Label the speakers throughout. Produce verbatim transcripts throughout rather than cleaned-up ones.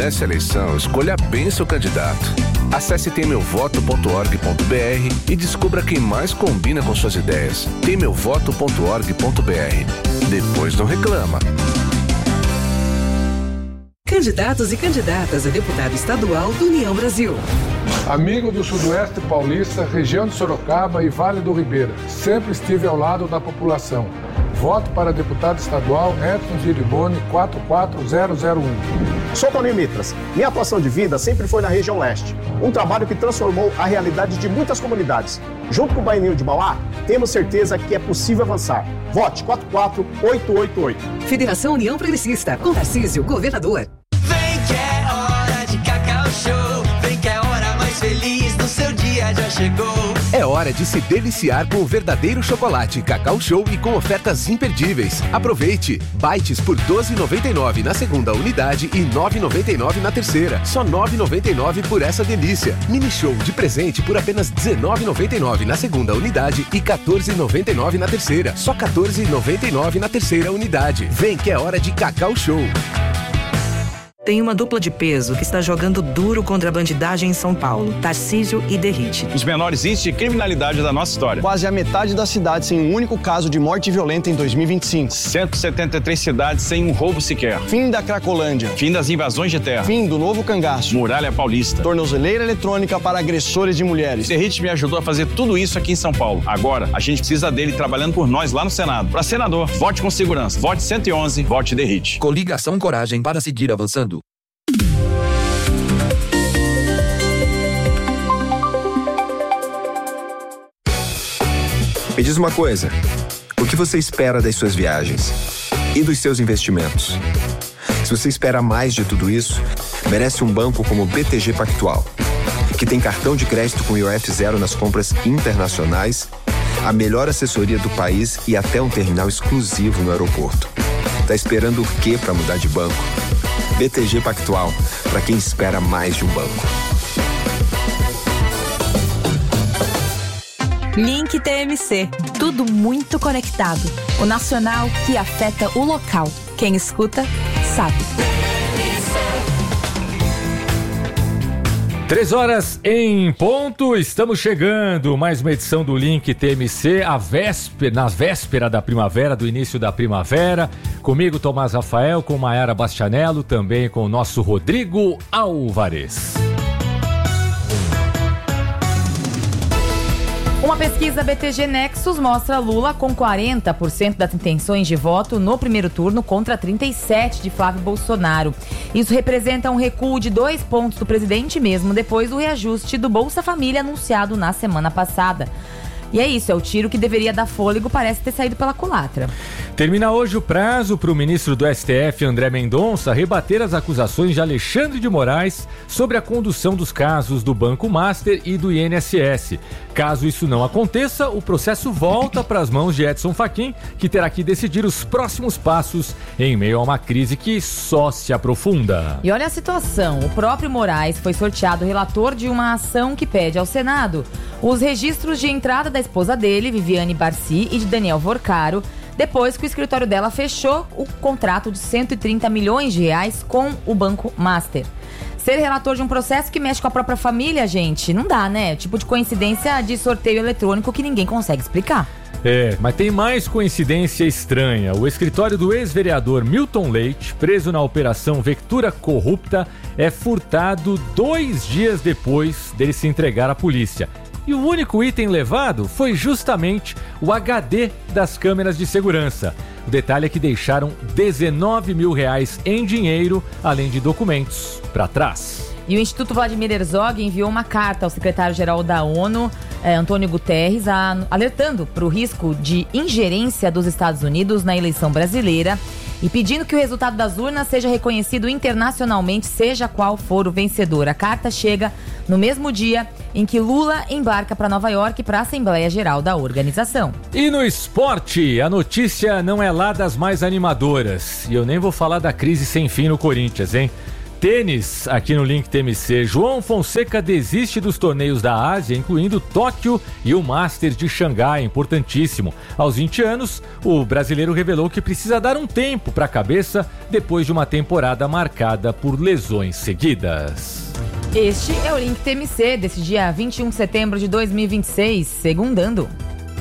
Speaker 1: nessa eleição, escolha bem seu candidato. Acesse tem meu voto ponto org ponto br e descubra quem mais combina com suas ideias. tem meu voto ponto org ponto br. Depois não reclama.
Speaker 2: Candidatos e candidatas a deputado estadual do União Brasil.
Speaker 3: Amigo do Sudoeste Paulista, região de Sorocaba e Vale do Ribeira, sempre estive ao lado da população. Voto para deputado estadual Edson Giriboni quatro quatro zero zero um.
Speaker 4: Sou Toninho Mitras. Minha atuação de vida sempre foi na região leste. Um trabalho que transformou a realidade de muitas comunidades. Junto com o Baianinho de Mauá, temos certeza que é possível avançar. Vote quatro quatro oito oito oito.
Speaker 2: Federação União Progressista, com Tarcísio, governador.
Speaker 5: Vem que é hora de Cacau Show. Vem que é a hora mais feliz do seu dia já chegou.
Speaker 6: É hora de se deliciar com o verdadeiro chocolate Cacau Show e com ofertas imperdíveis. Aproveite! Bites por doze reais e noventa e nove centavos na segunda unidade e nove reais e noventa e nove centavos na terceira. Só nove reais e noventa e nove centavos por essa delícia. Mini Show de presente por apenas dezenove reais e noventa e nove centavos na segunda unidade e quatorze reais e noventa e nove centavos na terceira. Só quatorze reais e noventa e nove centavos na terceira unidade. Vem que é hora de Cacau Show.
Speaker 7: Tem uma dupla de peso que está jogando duro contra a bandidagem em São Paulo, Tarcísio e Derrite.
Speaker 8: Os menores índices de criminalidade da nossa história.
Speaker 9: Quase a metade da cidade sem um único caso de morte violenta em dois mil e vinte e cinco.
Speaker 8: cento e setenta e três cidades sem um roubo sequer.
Speaker 9: Fim da Cracolândia.
Speaker 8: Fim das invasões de terra.
Speaker 9: Fim do novo cangaço.
Speaker 8: Muralha Paulista.
Speaker 9: Tornozeleira eletrônica para agressores de mulheres.
Speaker 8: Derrite me ajudou a fazer tudo isso aqui em São Paulo. Agora, a gente precisa dele trabalhando por nós lá no Senado. Para senador, vote com segurança. Vote cento e onze, vote Derrite.
Speaker 6: Coligação Coragem para seguir avançando.
Speaker 10: Me diz uma coisa, o que você espera das suas viagens e dos seus investimentos? Se você espera mais de tudo isso, merece um banco como o B T G Pactual, que tem cartão de crédito com I O F zero nas compras internacionais, a melhor assessoria do país e até um terminal exclusivo no aeroporto. Tá esperando o quê para mudar de banco? B T G Pactual, para quem espera mais de um banco.
Speaker 11: Link T M C, tudo muito conectado. O nacional que afeta o local. Quem escuta, sabe.
Speaker 12: Três horas em ponto, estamos chegando, mais uma edição do Link T M C, a véspera, na véspera da primavera, do início da primavera, comigo Tomás Rafael, com Maiara Bastianello, também com o nosso Rodrigo Álvares.
Speaker 13: Uma pesquisa B T G Nexus mostra Lula com quarenta por cento das intenções de voto no primeiro turno contra trinta e sete por cento de Flávio Bolsonaro. Isso representa um recuo de dois pontos do presidente mesmo depois do reajuste do Bolsa Família anunciado na semana passada. E é isso, é o tiro que deveria dar fôlego, parece ter saído pela culatra.
Speaker 12: Termina hoje o prazo para o ministro do S T F, André Mendonça, rebater as acusações de Alexandre de Moraes sobre a condução dos casos do Banco Master e do I N S S. Caso isso não aconteça, o processo volta para as mãos de Edson Fachin, que terá que decidir os próximos passos em meio a uma crise que só se aprofunda.
Speaker 13: E olha a situação, o próprio Moraes foi sorteado relator de uma ação que pede ao Senado os registros de entrada da esposa dele, Viviane Barci, e de Daniel Vorcaro, depois que o escritório dela fechou o contrato de cento e trinta milhões de reais com o Banco Master. Ser relator de um processo que mexe com a própria família, gente, não dá, né? Tipo de coincidência de sorteio eletrônico que ninguém consegue explicar.
Speaker 12: É, mas tem mais coincidência estranha. O escritório do ex-vereador Milton Leite, preso na Operação Vectura Corrupta, é furtado dois dias depois dele se entregar à polícia. E o único item levado foi justamente o H D das câmeras de segurança. O detalhe é que deixaram dezenove mil reais em dinheiro, além de documentos, para trás.
Speaker 13: E o Instituto Vladimir Herzog enviou uma carta ao secretário-geral da ONU, eh, Antônio Guterres, a, alertando para o risco de ingerência dos Estados Unidos na eleição brasileira e pedindo que o resultado das urnas seja reconhecido internacionalmente, seja qual for o vencedor. A carta chega no mesmo dia em que Lula embarca para Nova York para a Assembleia Geral da organização.
Speaker 12: E no esporte, a notícia não é lá das mais animadoras. E eu nem vou falar da crise sem fim no Corinthians, hein? Tênis, aqui no Link T M C. João Fonseca desiste dos torneios da Ásia, incluindo Tóquio e o Masters de Xangai, importantíssimo. Aos vinte anos, o brasileiro revelou que precisa dar um tempo para a cabeça depois de uma temporada marcada por lesões seguidas.
Speaker 13: Este é o Link T M C desse dia vinte e um de setembro de dois mil e vinte e seis, segundando.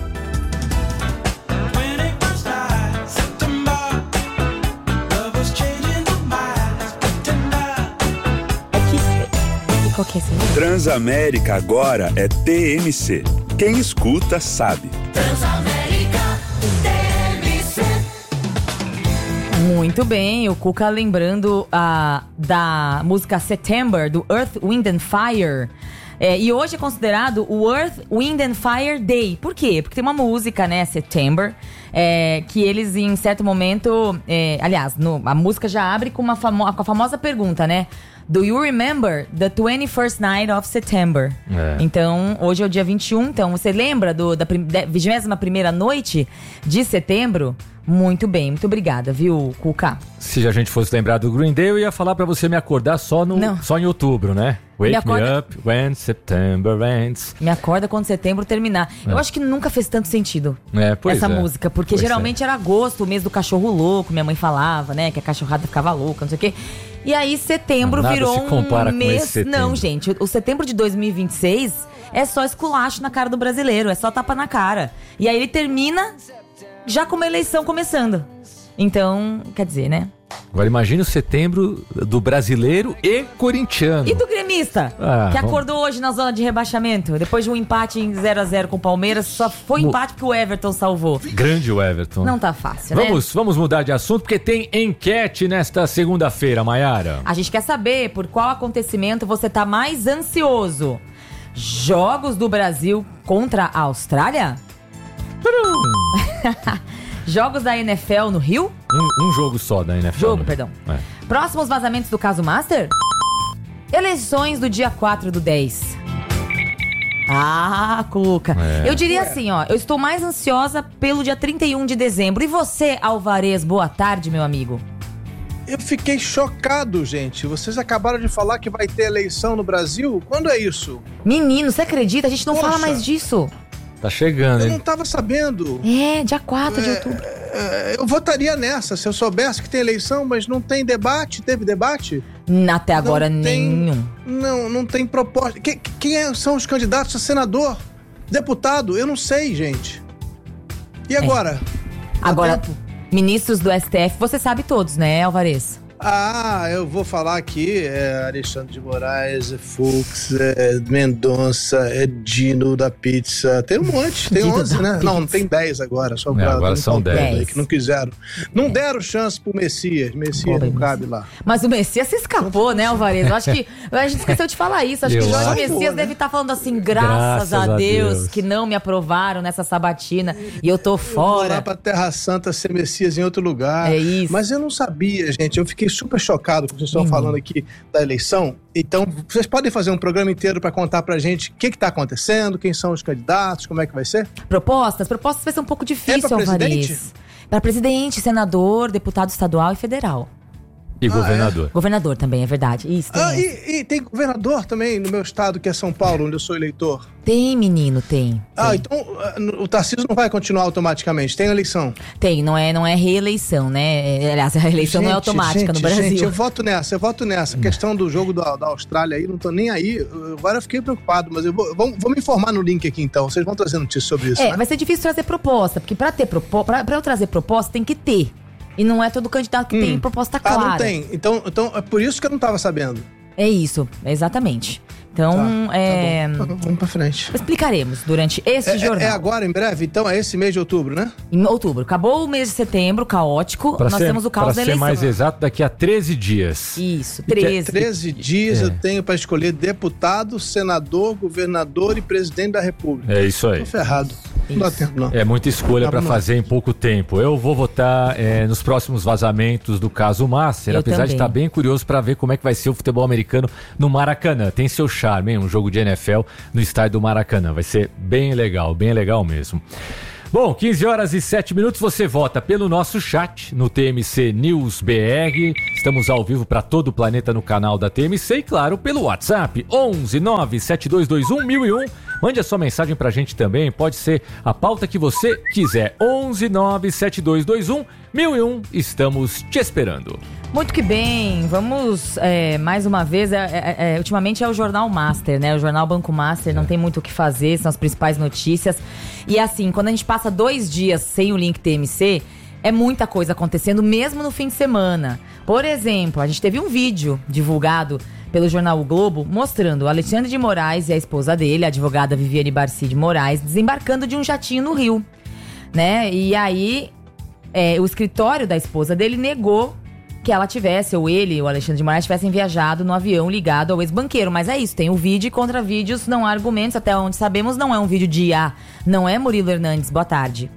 Speaker 14: Transamérica agora é T M C. Quem escuta sabe.
Speaker 5: Transamérica T M C.
Speaker 13: Muito bem, o Cuca lembrando a, da música September, do Earth, Wind and Fire. É, e hoje é considerado o Earth, Wind and Fire Day. Por quê? Porque tem uma música, né, September, é, que eles em certo momento... É, aliás, no, a música já abre com, uma famo- com a famosa pergunta, né? Do you remember the twenty-first night of September? É. Então, hoje é o dia vinte e um, então você lembra do, da vigésima primeira noite de setembro? Muito bem, muito obrigada, viu, Cuca?
Speaker 12: Se a gente fosse lembrar do Green Day, eu ia falar pra você me acordar só, no, só em outubro, né? Wake me, acorda... me up when September ends.
Speaker 13: Me acorda quando setembro terminar. É. Eu acho que nunca fez tanto sentido
Speaker 12: é, pois
Speaker 13: essa
Speaker 12: é.
Speaker 13: música, porque
Speaker 12: pois
Speaker 13: geralmente
Speaker 12: é.
Speaker 13: era agosto, o mês do cachorro louco, minha mãe falava, né? Que a cachorrada ficava louca, não sei o quê. E aí setembro
Speaker 12: Nada
Speaker 13: virou
Speaker 12: se compara
Speaker 13: um
Speaker 12: com
Speaker 13: mês...
Speaker 12: esse setembro.
Speaker 13: Não, gente, o setembro de dois mil e vinte e seis é só esculacho na cara do brasileiro, é só tapa na cara. E aí ele termina já com uma eleição começando. Então, quer dizer, né?
Speaker 12: Agora imagina o setembro do brasileiro e corintiano.
Speaker 13: E do gremista,
Speaker 12: ah,
Speaker 13: que
Speaker 12: vamos...
Speaker 13: acordou hoje na zona de rebaixamento. Depois de um empate em zero a zero com o Palmeiras, só foi
Speaker 12: Mo...
Speaker 13: empate porque o Everton salvou.
Speaker 12: Grande o Everton.
Speaker 13: Não tá fácil,
Speaker 12: vamos,
Speaker 13: né?
Speaker 12: Vamos mudar de assunto, porque tem enquete nesta segunda-feira, Mayara.
Speaker 13: A gente quer saber por qual acontecimento você tá mais ansioso. Jogos do Brasil contra a Austrália? Jogos da N F L no Rio?
Speaker 12: Um, um jogo só da N F L.
Speaker 13: Jogo, perdão. É. Próximos vazamentos do caso Master? Eleições do dia quatro do dez. Ah, Cuca. É. Eu diria assim, ó. Eu estou mais ansiosa pelo dia trinta e um de dezembro. E você, Alvarez, boa tarde, meu amigo.
Speaker 15: Eu fiquei chocado, gente. Vocês acabaram de falar que vai ter eleição no Brasil? Quando é isso?
Speaker 13: Menino, você acredita? A gente não Poxa. fala mais disso.
Speaker 12: Tá chegando,
Speaker 15: hein?
Speaker 12: Eu
Speaker 15: não tava sabendo.
Speaker 13: É, dia quatro
Speaker 15: é,
Speaker 13: de outubro.
Speaker 15: É, eu votaria nessa, se eu soubesse que tem eleição, mas não tem debate. Teve debate?
Speaker 13: Até agora não tem, nenhum.
Speaker 15: Não, não tem proposta. Quem, quem são os candidatos a senador? Deputado? Eu não sei, gente. E agora? É.
Speaker 13: Agora, ministros do S T F, você sabe todos, né, Alvarez?
Speaker 15: Ah, eu vou falar aqui, é Alexandre de Moraes, é Fux, é Mendonça, é Dino da Pizza, tem um monte, tem onze, né? Não, não tem dez agora, só pra...
Speaker 12: É, agora são dez.
Speaker 15: Aí, que não quiseram. Não deram chance pro Messias, Messias não cabe lá.
Speaker 13: Mas o Messias se escapou, né, Alvarez? Eu acho que a gente esqueceu de falar isso, acho eu que o Jorge Messias boa, né? deve estar falando assim, graças, graças a, Deus, a Deus que não me aprovaram nessa sabatina e eu tô fora. Eu vou lá
Speaker 15: pra Terra Santa ser Messias em outro lugar.
Speaker 13: É isso.
Speaker 15: Mas eu não sabia, gente, eu fiquei super chocado com o que vocês estão uhum. falando aqui da eleição. Então, vocês podem fazer um programa inteiro para contar pra gente o que que tá acontecendo, quem são os candidatos, como é que vai ser?
Speaker 13: Propostas? Propostas vai ser um pouco difícil,
Speaker 15: é pra
Speaker 13: Alvarez.
Speaker 15: Presidente?
Speaker 13: Para presidente, senador, deputado estadual e federal.
Speaker 12: E ah, governador.
Speaker 13: É? Governador também, é verdade. Isso, tem
Speaker 15: ah, e, e tem governador também no meu estado, que é São Paulo, onde eu sou eleitor.
Speaker 13: Tem, menino, tem.
Speaker 15: Ah,
Speaker 13: tem.
Speaker 15: então o Tarcísio não vai continuar automaticamente, tem eleição?
Speaker 13: Tem, não é, não é reeleição, né? Aliás, a reeleição gente, não é automática
Speaker 15: gente,
Speaker 13: no Brasil.
Speaker 15: Gente, eu voto nessa, eu voto nessa. A questão do jogo da, da Austrália aí, não tô nem aí. Agora eu fiquei preocupado, mas eu vou, vou, vou me informar no link aqui então. Vocês vão trazer notícias sobre isso,
Speaker 13: É,
Speaker 15: né?
Speaker 13: vai ser difícil trazer proposta, porque pra, ter propo, pra, pra eu trazer proposta tem que ter. E não é todo candidato que hum. tem proposta clara.
Speaker 15: Ah, não tem. Então, então é por isso que eu não tava sabendo.
Speaker 13: É isso, exatamente. Então,
Speaker 15: tá,
Speaker 13: é...
Speaker 15: Tá bom. Vamos pra frente.
Speaker 13: Explicaremos durante este
Speaker 15: é,
Speaker 13: jornal.
Speaker 15: É agora, em breve? Então, é esse mês de outubro, né?
Speaker 13: Em outubro. Acabou o mês de setembro, caótico.
Speaker 12: Pra
Speaker 13: nós
Speaker 12: ser,
Speaker 13: temos o caos da eleição.
Speaker 12: Pra ser mais exato, daqui a treze dias.
Speaker 13: Isso, treze.
Speaker 15: treze dias é. eu tenho pra escolher deputado, senador, governador e presidente da República.
Speaker 12: É isso aí.
Speaker 15: Tô ferrado. Não dá tempo, não.
Speaker 12: É muita escolha para fazer em pouco tempo. Eu vou votar é, nos próximos vazamentos do caso Master, eu apesar também. de estar bem curioso para ver como é que vai ser o futebol americano no Maracanã. Tem seu charme, hein? Um jogo de N F L no estádio do Maracanã. Vai ser bem legal, bem legal mesmo. Bom, quinze horas e sete minutos, você vota pelo nosso chat no T M C News B R. Estamos ao vivo para todo o planeta no canal da T M C e, claro, pelo WhatsApp onze nove sete dois dois um mil e um. Mande a sua mensagem pra gente também, pode ser a pauta que você quiser. onze nove sete dois dois um mil e um, estamos te esperando.
Speaker 13: Muito que bem, vamos é, mais uma vez, é, é, é, ultimamente é o Jornal Master, né? O Jornal Banco Master, não tem muito o que fazer, são as principais notícias. E assim, quando a gente passa dois dias sem o link T M C, é muita coisa acontecendo, mesmo no fim de semana. Por exemplo, a gente teve um vídeo divulgado pelo jornal O Globo, mostrando o Alexandre de Moraes e a esposa dele, a advogada Viviane Barsi de Moraes, desembarcando de um jatinho no Rio, né? E aí, é, o escritório da esposa dele negou que ela tivesse, ou ele, o Alexandre de Moraes, tivessem viajado no avião ligado ao ex-banqueiro. Mas é isso, tem o vídeo e contra vídeos, não há argumentos, até onde sabemos, não é um vídeo de I A. Não é, Murilo Hernandes? Boa tarde.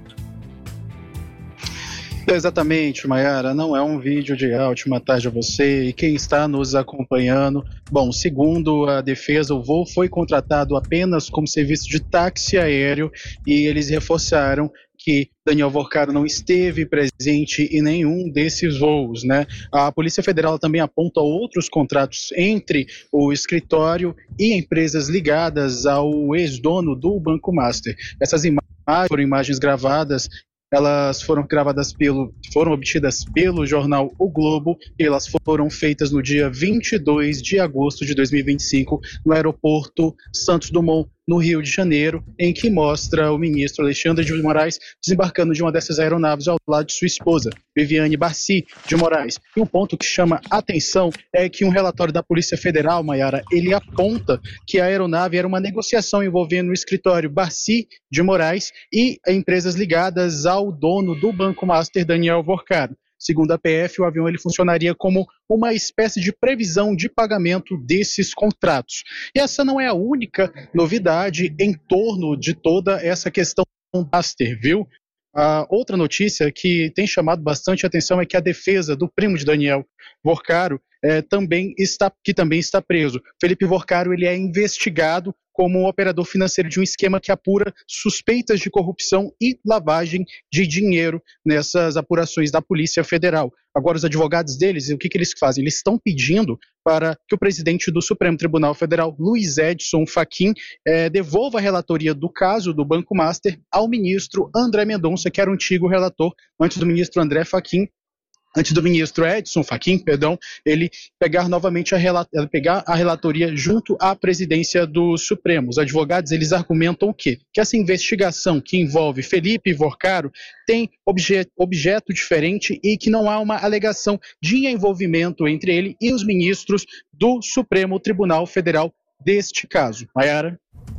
Speaker 16: Exatamente, Mayara, não é um vídeo de ótima tarde a você e quem está nos acompanhando. Bom, segundo a defesa, o voo foi contratado apenas como serviço de táxi aéreo e eles reforçaram que Daniel Vorcaro não esteve presente em nenhum desses voos, né? A Polícia Federal também aponta outros contratos entre o escritório e empresas ligadas ao ex-dono do Banco Master. Essas imagens foram imagens gravadas. Elas foram gravadas pelo, foram obtidas pelo jornal O Globo e elas foram feitas no dia vinte e dois de agosto de dois mil e vinte e cinco no aeroporto Santos Dumont, no Rio de Janeiro, em que mostra o ministro Alexandre de Moraes desembarcando de uma dessas aeronaves ao lado de sua esposa, Viviane Barsi de Moraes. E um ponto que chama atenção é que um relatório da Polícia Federal, Mayara, ele aponta que a aeronave era uma negociação envolvendo o escritório Barsi de Moraes e empresas ligadas ao dono do Banco Master, Daniel Vorcaro. Segundo a P F, o avião ele funcionaria como uma espécie de previsão de pagamento desses contratos. E essa não é a única novidade em torno de toda essa questão do Master, viu? A outra notícia que tem chamado bastante atenção é que a defesa do primo de Daniel Vorcaro é, também está, que também está preso. Felipe Vorcaro ele é investigado como um operador financeiro de um esquema que apura suspeitas de corrupção e lavagem de dinheiro nessas apurações da Polícia Federal. Agora, os advogados deles, o que, que eles fazem? Eles estão pedindo para que o presidente do Supremo Tribunal Federal, Luiz Edson Fachin, eh, devolva a relatoria do caso do Banco Master ao ministro André Mendonça, que era o antigo relator, antes do ministro André Fachin, antes do ministro Edson Fachin, perdão, ele pegar novamente a, rela- pegar a relatoria junto à presidência do Supremo. Os advogados, eles argumentam o quê? Que essa investigação que envolve Felipe Vorcaro tem obje- objeto diferente e que não há uma alegação de envolvimento entre ele e os ministros do Supremo Tribunal Federal deste caso. Mayara?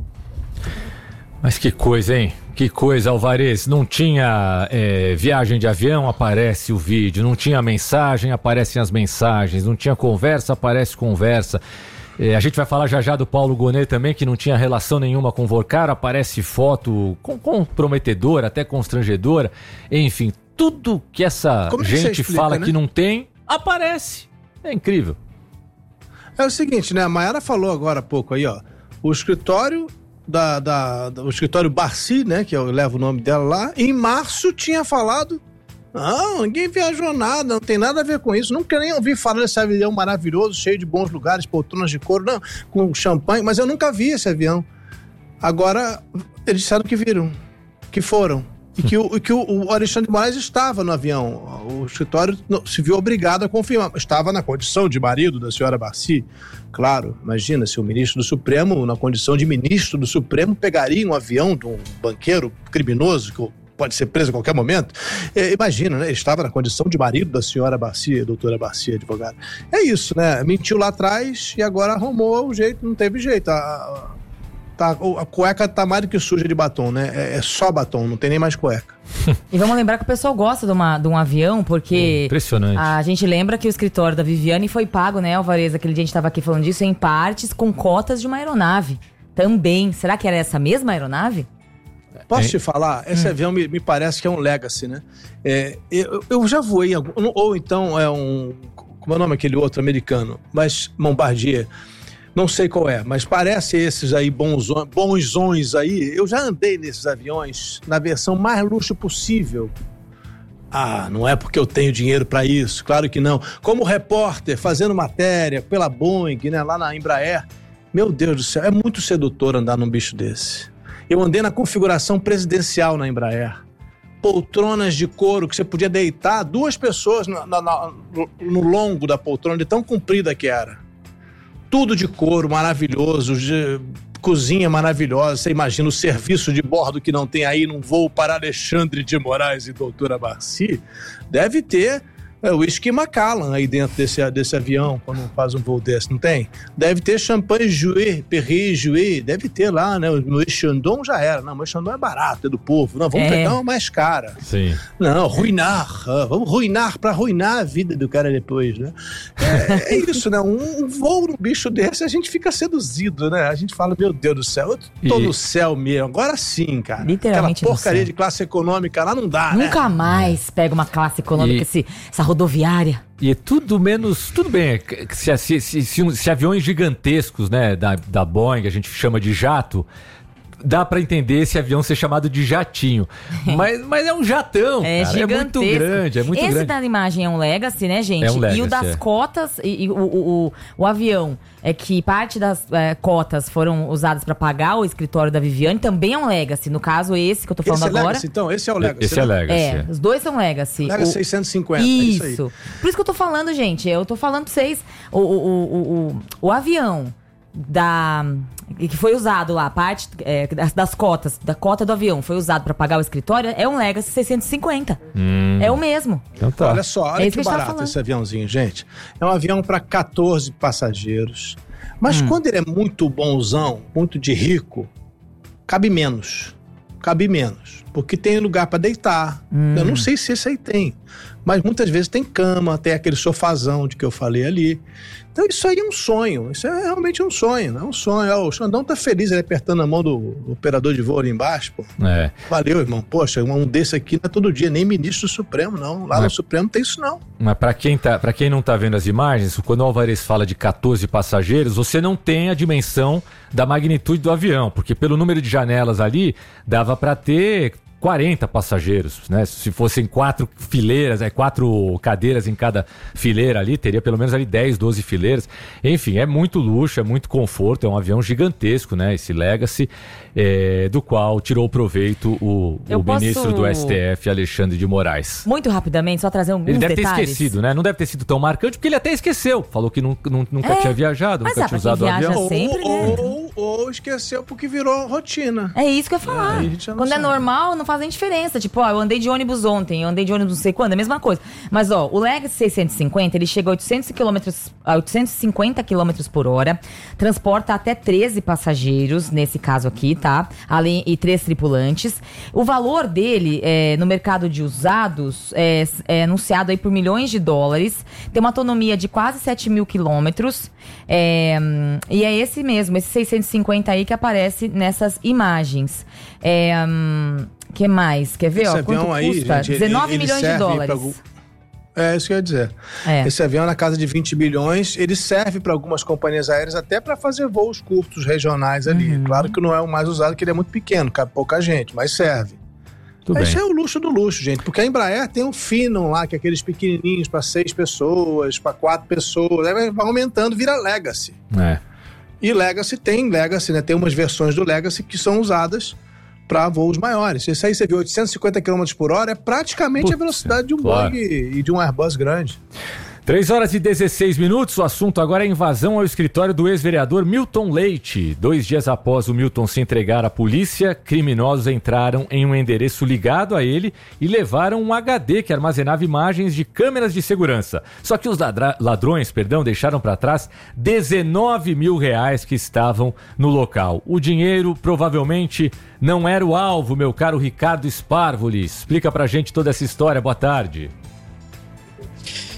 Speaker 12: Mas que coisa, hein? Que coisa, Alvarez. Não tinha é, viagem de avião, aparece o vídeo. Não tinha mensagem, aparecem as mensagens. Não tinha conversa, aparece conversa. É, a gente vai falar já já do Paulo Gonet também, que não tinha relação nenhuma com o Vorcaro. Aparece foto com, comprometedora, até constrangedora. Enfim, tudo que essa Como gente que explica, fala né? que não tem, aparece. É incrível.
Speaker 15: É o seguinte, né? A Mayara falou agora há pouco aí, ó. O escritório... Da, da, da, o escritório Barsi, né, que eu levo o nome dela lá, em março tinha falado, não, ninguém viajou nada, não tem nada a ver com isso, nunca nem ouvi falar desse avião maravilhoso, cheio de bons lugares, poltronas de couro, não, com champanhe, mas eu nunca vi esse avião. Agora, eles disseram que viram, que foram, e que, o, que o, o Alexandre de Moraes estava no avião. O escritório se viu obrigado a confirmar, estava na condição de marido da senhora Barsi. Claro, imagina se o ministro do Supremo, na condição de ministro do Supremo, pegaria um avião de um banqueiro criminoso que pode ser preso a qualquer momento. É, imagina, né? Ele estava na condição de marido da senhora Barsi, doutora Barsi, advogada. É isso, né? Mentiu lá atrás e agora arrumou o jeito, não teve jeito. A, Tá, a cueca tá mais do que suja de batom, né? É, é só batom, não tem nem mais cueca.
Speaker 13: E vamos lembrar que o pessoal gosta de, uma, de um avião, porque...
Speaker 12: Impressionante.
Speaker 13: A gente lembra que o escritório da Viviane foi pago, né, Alvarez? Aquele dia a gente tava aqui falando disso, em partes com cotas de uma aeronave. Também. Será que era essa mesma aeronave?
Speaker 15: Posso te falar? Esse hum. avião me, me parece que é um Legacy, né? É, eu, eu já voei, ou então é um... Como é o nome daquele outro americano? Mas Bombardier... Não sei qual é, mas parece esses aí bonzões, bonzões aí. Eu já andei nesses aviões na versão mais luxo possível. Ah, não é porque eu tenho dinheiro para isso, claro que não. Como repórter, fazendo matéria pela Boeing, né, lá na Embraer. Meu Deus do céu, é muito sedutor andar num bicho desse. Eu andei na configuração presidencial na Embraer. Poltronas de couro que você podia deitar duas pessoas na, na, na, no longo da poltrona, de tão comprida que era. Tudo de couro, maravilhoso, de, cozinha maravilhosa. Você imagina o serviço de bordo que não tem aí num voo para Alexandre de Moraes e doutora Barci? Deve ter é, o whisky Macallan aí dentro desse, desse avião, quando faz um voo desse, não tem? Deve ter champanhe Jouet, Perrier Jouet, deve ter lá, né? O Moët Chandon já era. Não, o Moët Chandon é barato, é do povo. Não, vamos é. pegar uma mais cara.
Speaker 12: Sim.
Speaker 15: Não, ruinar. Vamos ruinar para arruinar a vida do cara depois, né? É, é isso, né? Um, um voo num bicho desse, a gente fica seduzido, né? A gente fala, meu Deus do céu, eu tô e... no céu mesmo. Agora sim, cara.
Speaker 13: Literalmente.
Speaker 15: Aquela porcaria de classe econômica lá não dá, né?
Speaker 13: Nunca mais pega uma classe econômica,
Speaker 12: E...
Speaker 13: esse, essa rodoviária.
Speaker 12: E é tudo menos... Tudo bem, se, se, se, se, se aviões gigantescos, né, da, da Boeing, a gente chama de jato, dá pra entender esse avião ser chamado de jatinho. Mas, mas é um jatão,
Speaker 13: é
Speaker 12: cara. É muito grande, é muito
Speaker 13: Esse
Speaker 12: grande.
Speaker 13: da imagem é um Legacy, né, gente?
Speaker 12: É um Legacy,
Speaker 13: e o das
Speaker 12: é.
Speaker 13: cotas, e, e o, o, o, o avião, é que parte das é, cotas foram usadas pra pagar o escritório da Viviane, também é um Legacy. No caso, esse que eu tô falando
Speaker 15: esse é
Speaker 13: agora...
Speaker 15: Legacy, então? Esse é o Legacy.
Speaker 12: Esse é Legacy.
Speaker 13: É, os dois são Legacy.
Speaker 15: Legacy
Speaker 13: o...
Speaker 15: seiscentos e cinquenta,
Speaker 13: isso.
Speaker 15: é isso aí.
Speaker 13: Por isso que eu tô falando, gente. Eu tô falando pra vocês, o, o, o, o, o avião da... que foi usado lá, a parte é, das, das cotas, da cota do avião, foi usado pra pagar o escritório, é um Legacy seiscentos e cinquenta. Hum. É o mesmo.
Speaker 12: Então tá.
Speaker 15: Olha só, olha
Speaker 13: é
Speaker 15: que,
Speaker 13: que
Speaker 15: barato esse aviãozinho, gente. É um avião para catorze passageiros. Mas hum. quando ele é muito bonzão, muito de rico, cabe menos. Cabe menos. Porque tem lugar para deitar. Hum. Eu não sei se esse aí tem. Mas muitas vezes tem cama, tem aquele sofazão de que eu falei ali. Então isso aí é um sonho. Isso é realmente um sonho. É um sonho. O Xandão tá feliz ele apertando a mão do, do operador de voo ali embaixo. Pô.
Speaker 12: É.
Speaker 15: Valeu, irmão. Poxa, um desse aqui não é todo dia. Nem ministro do Supremo, não. Lá
Speaker 12: Mas,
Speaker 15: no Supremo tem isso, não.
Speaker 12: Mas pra quem, tá, pra quem não tá vendo as imagens, quando o Alvarez fala de catorze passageiros, você não tem a dimensão da magnitude do avião. Porque pelo número de janelas ali, dava pra ter... quarenta passageiros, né? Se fossem quatro fileiras, é, quatro cadeiras em cada fileira ali, teria pelo menos ali dez, doze fileiras. Enfim, é muito luxo, é muito conforto, é um avião gigantesco, né? Esse Legacy, é, do qual tirou proveito o, o
Speaker 13: posso...
Speaker 12: ministro do S T F, Alexandre de Moraes.
Speaker 13: Muito rapidamente, só trazer alguns detalhes.
Speaker 12: Ele deve ter esquecido, né? Não deve ter sido tão marcante, porque ele até esqueceu. Falou que nunca, nunca
Speaker 13: é,
Speaker 12: tinha viajado, nunca tinha usado o avião.
Speaker 13: Sempre,
Speaker 15: ou,
Speaker 13: né?
Speaker 15: ou, ou esqueceu porque virou rotina.
Speaker 13: É isso que eu ia falar. É, Quando sabe. é normal, não faz nem diferença. Tipo, ó, eu andei de ônibus ontem, eu andei de ônibus não sei quando, é a mesma coisa. Mas, ó, o Legacy seiscentos e cinquenta, ele chega a oitocentos quilômetros, a oitocentos e cinquenta quilômetros por hora, transporta até treze passageiros, nesse caso aqui, tá? Além, e três tripulantes. O valor dele, é, no mercado de usados, é, é anunciado aí por milhões de dólares, tem uma autonomia de quase sete mil quilômetros, é, e é esse mesmo, esse seiscentos e cinquenta aí que aparece nessas imagens. É... Hum, que mais? Quer ver?
Speaker 15: Esse
Speaker 13: ó, quanto
Speaker 15: aí,
Speaker 13: custa?
Speaker 15: gente,
Speaker 13: dezenove
Speaker 15: ele, ele
Speaker 13: milhões de dólares.
Speaker 15: Pra... É isso que eu ia dizer. É. Esse avião na casa de vinte bilhões, ele serve para algumas companhias aéreas até para fazer voos curtos regionais ali. Uhum. Claro que não é o mais usado, porque ele é muito pequeno, cabe pouca gente, mas serve. Esse é o luxo do luxo, gente, porque a Embraer tem um Phenom lá, que é aqueles pequenininhos para seis pessoas, para quatro pessoas, aí vai aumentando, vira Legacy.
Speaker 12: É.
Speaker 15: E Legacy tem Legacy, né? Tem umas versões do Legacy que são usadas para voos maiores. Esse aí você viu oitocentos e cinquenta quilômetros por hora, é praticamente Putz, a velocidade de um claro. Boeing e de um Airbus grande.
Speaker 12: três horas e dezesseis minutos, o assunto agora é a invasão ao escritório do ex-vereador Milton Leite. Dois dias após o Milton se entregar à polícia, criminosos entraram em um endereço ligado a ele e levaram um H D que armazenava imagens de câmeras de segurança. Só que os ladra- ladrões, perdão, deixaram para trás dezenove mil reais que estavam no local. O dinheiro provavelmente não era o alvo, meu caro Ricardo Sparvoli. Explica pra gente toda essa história, boa tarde.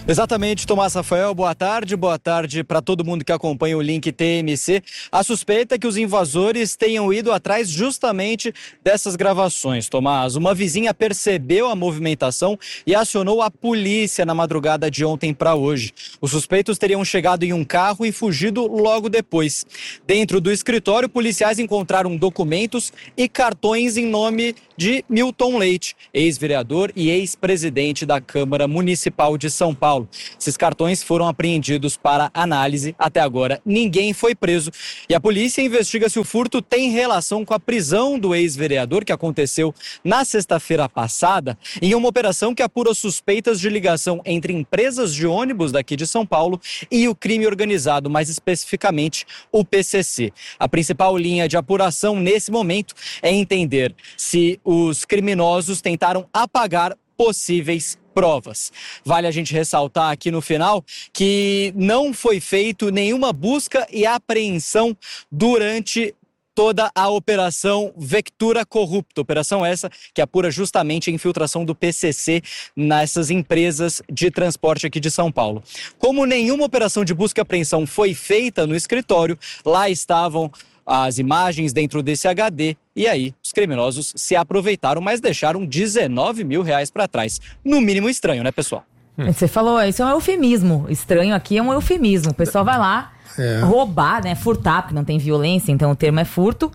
Speaker 9: Exatamente, Tomás Rafael, boa tarde, boa tarde para todo mundo que acompanha o Link T M C. A suspeita é que os invasores tenham ido atrás justamente dessas gravações, Tomás. Uma vizinha percebeu a movimentação e acionou a polícia na madrugada de ontem para hoje. Os suspeitos teriam chegado em um carro e fugido logo depois. Dentro do escritório, policiais encontraram documentos e cartões em nome de Milton Leite, ex-vereador e ex-presidente da Câmara Municipal de São Paulo. Esses cartões foram apreendidos para análise. Até agora, ninguém foi preso. E a polícia investiga se o furto tem relação com a prisão do ex-vereador, que aconteceu na sexta-feira passada, em uma operação que apura suspeitas de ligação entre empresas de ônibus daqui de São Paulo e o crime organizado, mais especificamente o P C C. A principal linha de apuração nesse momento é entender se os criminosos tentaram apagar possíveis provas. Vale a gente ressaltar aqui no final que não foi feito nenhuma busca e apreensão durante toda a operação Vectura Corrupta, operação essa que apura justamente a infiltração do P C C nessas empresas de transporte aqui de São Paulo. Como nenhuma operação de busca e apreensão foi feita no escritório, lá estavam as imagens dentro desse H D e aí os criminosos se aproveitaram, mas deixaram dezenove mil reais para trás. No mínimo estranho, né, pessoal?
Speaker 13: Hum. Você falou, isso é um eufemismo. Estranho aqui é um eufemismo. O pessoal vai lá é. roubar, né, furtar, porque não tem violência, então o termo é furto.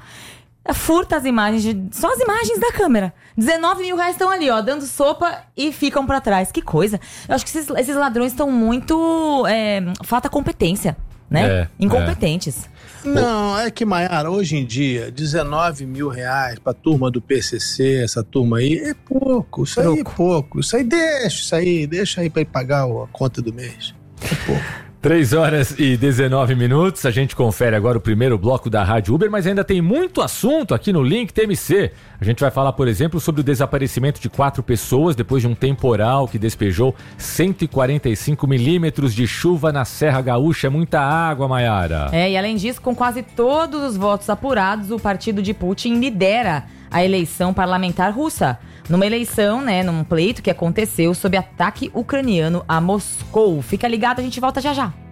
Speaker 13: Furta as imagens, de, só as imagens da câmera. dezenove mil reais estão ali, ó, dando sopa e ficam para trás. Que coisa. Eu acho que esses, esses ladrões estão muito... É, falta competência, né? É, Incompetentes.
Speaker 15: É. Não, é que, Maiara, hoje em dia, dezenove mil reais pra turma do P C C, essa turma aí, é pouco. Isso aí é pouco. Isso aí deixa, isso aí, deixa aí pra ir pagar a conta do mês. É pouco.
Speaker 12: três horas e dezenove minutos, a gente confere agora o primeiro bloco da Rádio Uber, mas ainda tem muito assunto aqui no Link T M C. A gente vai falar, por exemplo, sobre o desaparecimento de quatro pessoas depois de um temporal que despejou cento e quarenta e cinco milímetros de chuva na Serra Gaúcha. É muita água, Maiara.
Speaker 13: É, e além disso, com quase todos os votos apurados, o partido de Putin lidera a eleição parlamentar russa. Numa eleição, né, num pleito que aconteceu sob ataque ucraniano a Moscou. Fica ligado, a gente volta já já.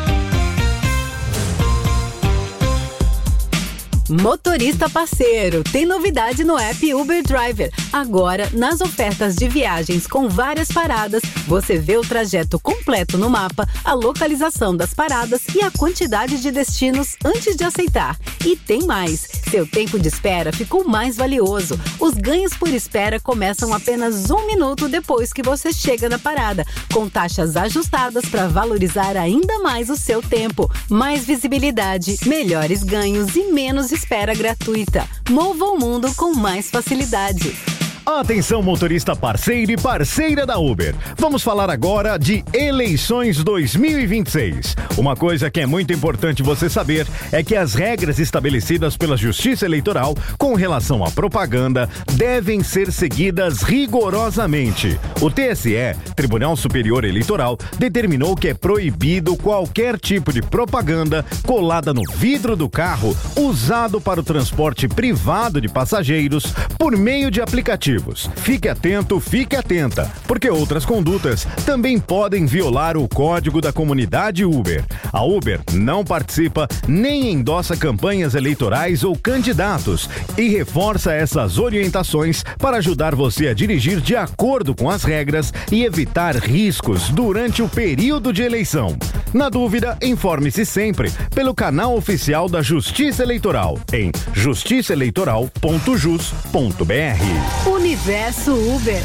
Speaker 2: Motorista parceiro, tem novidade no app Uber Driver. Agora, nas ofertas de viagens com várias paradas, você vê o trajeto completo no mapa, a localização das paradas e a quantidade de destinos antes de aceitar. E tem mais, seu tempo de espera ficou mais valioso. Os ganhos por espera começam apenas um minuto depois que você chega na parada, com taxas ajustadas para valorizar ainda mais o seu tempo. Mais visibilidade, melhores ganhos e menos espera gratuita. Mova o mundo com mais facilidade.
Speaker 17: Atenção, motorista parceiro e parceira da Uber. Vamos falar agora de eleições dois mil e vinte e seis. Uma coisa que é muito importante você saber é que as regras estabelecidas pela Justiça Eleitoral com relação à propaganda devem ser seguidas rigorosamente. O T S E, Tribunal Superior Eleitoral, determinou que é proibido qualquer tipo de propaganda colada no vidro do carro usado para o transporte privado de passageiros por meio de aplicativos. Fique atento, fique atenta, porque outras condutas também podem violar o código da comunidade Uber. A Uber não participa nem endossa campanhas eleitorais ou candidatos e reforça essas orientações para ajudar você a dirigir de acordo com as regras e evitar riscos durante o período de eleição. Na dúvida, informe-se sempre pelo canal oficial da Justiça Eleitoral em justiça eleitoral ponto jus ponto b r.
Speaker 2: Universo Uber.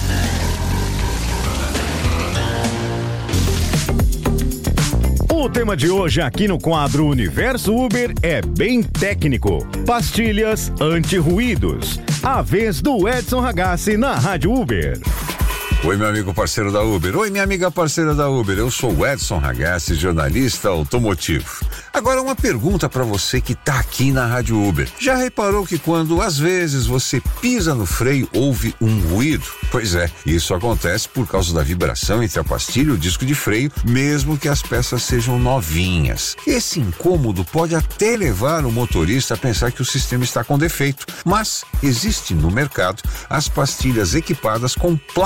Speaker 17: O tema de hoje aqui no quadro Universo Uber é bem técnico. Pastilhas anti-ruídos. A vez do Edson Ragazzi na Rádio Uber.
Speaker 18: Oi, meu amigo parceiro da Uber. Oi, minha amiga parceira da Uber. Eu sou o Edson Ragazzi, jornalista automotivo. Agora, uma pergunta para você que tá aqui na Rádio Uber. Já reparou que quando, às vezes, você pisa no freio, houve um ruído? Pois é, isso acontece por causa da vibração entre a pastilha e o disco de freio, mesmo que as peças sejam novinhas. Esse incômodo pode até levar o motorista a pensar que o sistema está com defeito, mas existe no mercado as pastilhas equipadas com placas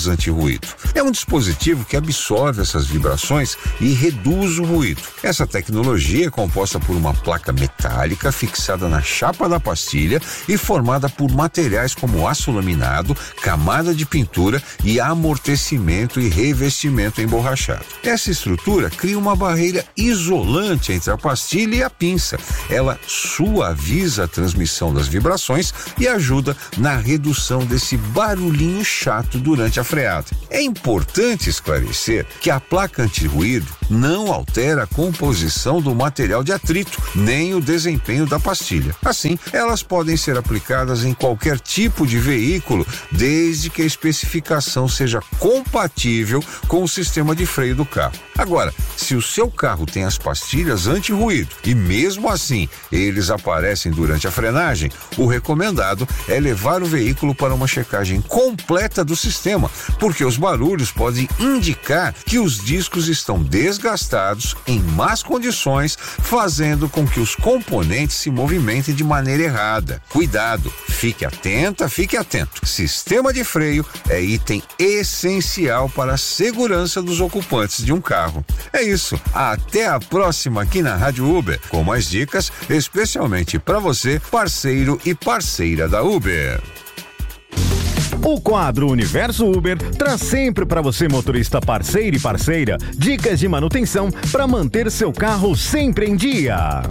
Speaker 18: anti-ruído. É um dispositivo que absorve essas vibrações e reduz o ruído. Essa tecnologia é composta por uma placa metálica fixada na chapa da pastilha e formada por materiais como aço laminado, camada de pintura e amortecimento e revestimento emborrachado. Essa estrutura cria uma barreira isolante entre a pastilha e a pinça. Ela suaviza a transmissão das vibrações e ajuda na redução desse barulhinho chato durante a freada. É importante esclarecer que a placa anti-ruído não altera a composição do material de atrito, nem o desempenho da pastilha. Assim, elas podem ser aplicadas em qualquer tipo de veículo, desde que a especificação seja compatível com o sistema de freio do carro. Agora, se o seu carro tem as pastilhas anti-ruído e mesmo assim eles aparecem durante a frenagem, o recomendado é levar o veículo para uma checagem completa do sistema, porque os barulhos podem indicar que os discos estão desgastados, em más condições, fazendo com que os componentes se movimentem de maneira errada. Cuidado, fique atenta, fique atento. Sistema de freio é item essencial para a segurança dos ocupantes de um carro. É isso, até a próxima aqui na Rádio Uber, com mais dicas, especialmente para você, parceiro e parceira da Uber.
Speaker 17: O quadro Universo Uber traz sempre para você, motorista parceiro e parceira, dicas de manutenção para manter seu carro sempre em dia.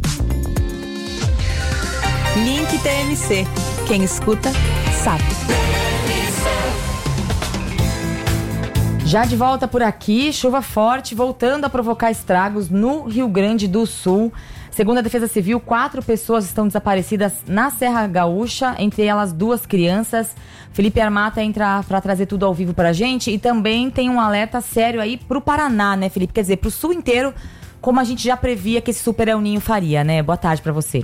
Speaker 11: Link T M C. Quem escuta, sabe.
Speaker 13: Já de volta por aqui, chuva forte voltando a provocar estragos no Rio Grande do Sul. Segundo a Defesa Civil, quatro pessoas estão desaparecidas na Serra Gaúcha, entre elas duas crianças. Felipe Armata entra para trazer tudo ao vivo pra gente e também tem um alerta sério aí pro Paraná, né, Felipe? Quer dizer, pro sul inteiro, como a gente já previa que esse Super El Ninho faria, né? Boa tarde pra você.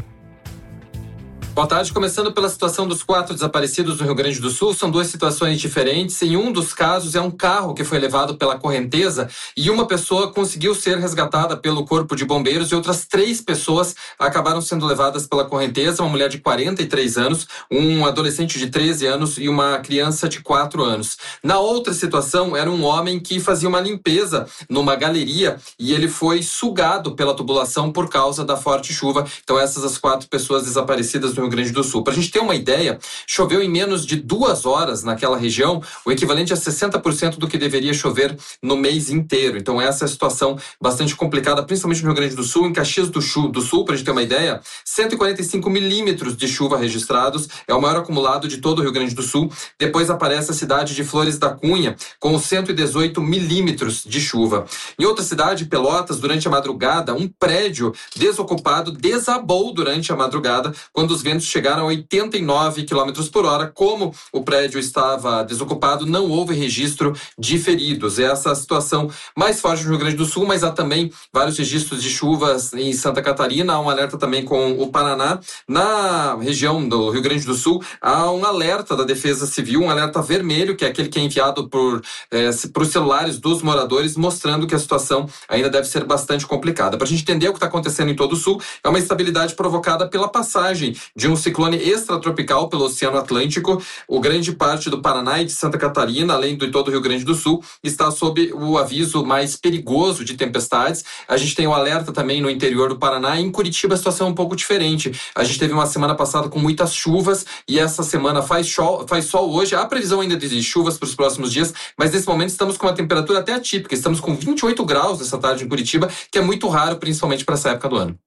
Speaker 19: Boa tarde. Começando pela situação dos quatro desaparecidos no Rio Grande do Sul, são duas situações diferentes. Em um dos casos é um carro que foi levado pela correnteza e uma pessoa conseguiu ser resgatada pelo Corpo de Bombeiros e outras três pessoas acabaram sendo levadas pela correnteza, uma mulher de quarenta e três anos, um adolescente de treze anos e uma criança de quatro anos. Na outra situação era um homem que fazia uma limpeza numa galeria e ele foi sugado pela tubulação por causa da forte chuva. Então essas as quatro pessoas desaparecidas no Rio Grande do Sul. Para a gente ter uma ideia, choveu em menos de duas horas naquela região, o equivalente a sessenta por cento do que deveria chover no mês inteiro. Então essa é a situação bastante complicada, principalmente no Rio Grande do Sul. Em Caxias do Sul, do Sul, para a gente ter uma ideia, cento e quarenta e cinco milímetros de chuva registrados, é o maior acumulado de todo o Rio Grande do Sul. Depois aparece a cidade de Flores da Cunha, com cento e dezoito milímetros de chuva. Em outra cidade, Pelotas, durante a madrugada, um prédio desocupado desabou durante a madrugada, quando os ventos chegaram a oitenta e nove quilômetros por hora. Como o prédio estava desocupado, não houve registro de feridos. Essa é a situação mais forte no Rio Grande do Sul, mas há também vários registros de chuvas em Santa Catarina. Há um alerta também com o Paraná. Na região do Rio Grande do Sul, há um alerta da Defesa Civil, um alerta vermelho, que é aquele que é enviado por, é, para os celulares dos moradores, mostrando que a situação ainda deve ser bastante complicada. Para a gente entender o que está acontecendo em todo o Sul, é uma instabilidade provocada pela passagem de um ciclone extratropical pelo Oceano Atlântico. O grande parte do Paraná e de Santa Catarina, além de todo o Rio Grande do Sul, está sob o aviso mais perigoso de tempestades. A gente tem o alerta também no interior do Paraná. Em Curitiba a situação é um pouco diferente. A gente teve uma semana passada com muitas chuvas e essa semana faz sol, faz sol hoje. Há previsão ainda de chuvas para os próximos dias, mas nesse momento estamos com uma temperatura até atípica. Estamos com vinte e oito graus essa tarde em Curitiba, que é muito raro, principalmente para essa época do ano.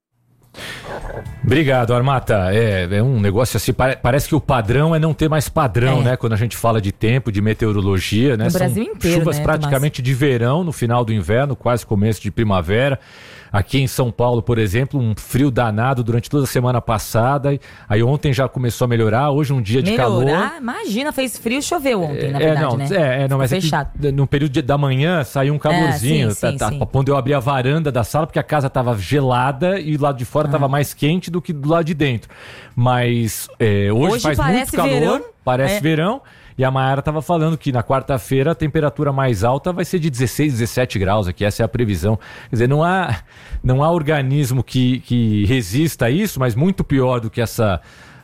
Speaker 12: Obrigado, Armata. É, é um negócio assim, pare, parece que o padrão é não ter mais padrão, é. né? Quando a gente fala de tempo, de meteorologia, né?
Speaker 13: No
Speaker 12: São
Speaker 13: Brasil inteiro,
Speaker 12: chuvas
Speaker 13: né,
Speaker 12: praticamente
Speaker 13: Tomás?
Speaker 12: de verão, no final do inverno, quase começo de primavera. Aqui em São Paulo, por exemplo, um frio danado durante toda a semana passada. Aí ontem já começou a melhorar, hoje um dia de
Speaker 13: melhorar?
Speaker 12: calor.
Speaker 13: Imagina, fez frio, choveu ontem, na
Speaker 12: é,
Speaker 13: verdade,
Speaker 12: não,
Speaker 13: né?
Speaker 12: É, é, não, mas é que no período de, da manhã saiu um calorzinho.
Speaker 13: É, sim, sim,
Speaker 12: tá,
Speaker 13: sim.
Speaker 12: Tá, quando eu abri a varanda da sala, porque a casa estava gelada e o lado de fora estava ah. mais quente do que do lado de dentro. Mas é, hoje, hoje faz muito calor, verão. parece é. verão. E a Mayara estava falando que na quarta-feira a temperatura mais alta vai ser de dezesseis, dezessete graus aqui, essa é a previsão. Quer dizer, não há, não há organismo que, que resista a isso, mas muito pior do que essa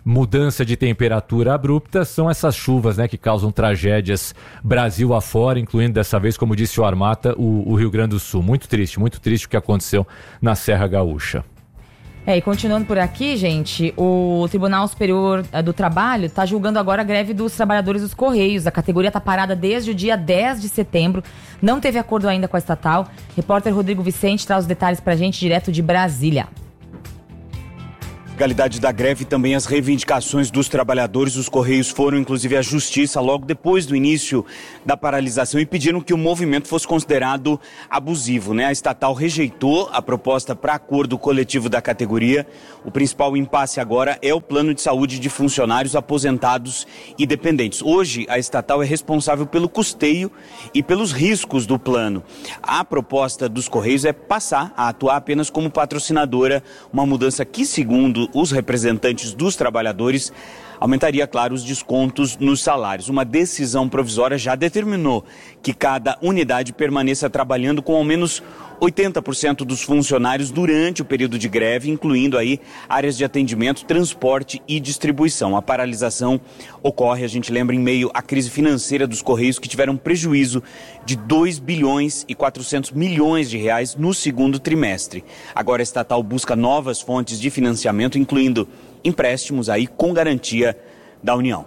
Speaker 12: mudança de temperatura abrupta são essas chuvas, né, que causam tragédias Brasil afora, incluindo dessa vez, como disse o Armata, o, o Rio Grande do Sul. Muito triste, muito triste o que aconteceu na Serra Gaúcha.
Speaker 13: É, e continuando por aqui, gente, o Tribunal Superior do Trabalho está julgando agora a greve dos trabalhadores dos Correios. A categoria está parada desde o dia dez de setembro, não teve acordo ainda com a estatal. Repórter Rodrigo Vicente traz os detalhes pra gente direto de Brasília.
Speaker 20: Legalidade da greve e também as reivindicações dos trabalhadores dos Correios foram inclusive à justiça logo depois do início da paralisação e pediram que o movimento fosse considerado abusivo, né? A estatal rejeitou a proposta para acordo coletivo da categoria. O principal impasse agora é o plano de saúde de funcionários aposentados e dependentes. Hoje a estatal é responsável pelo custeio e pelos riscos do plano. A proposta dos Correios é passar a atuar apenas como patrocinadora, uma mudança que, segundo os representantes dos trabalhadores, aumentaria, claro, os descontos nos salários. Uma decisão provisória já determinou que cada unidade permaneça trabalhando com ao menos oitenta por cento dos funcionários durante o período de greve, incluindo aí áreas de atendimento, transporte e distribuição. A paralisação ocorre, a gente lembra, em meio à crise financeira dos Correios, que tiveram prejuízo de dois bilhões e quatrocentos milhões de reais no segundo trimestre. Agora a estatal busca novas fontes de financiamento, incluindo empréstimos aí com garantia da União.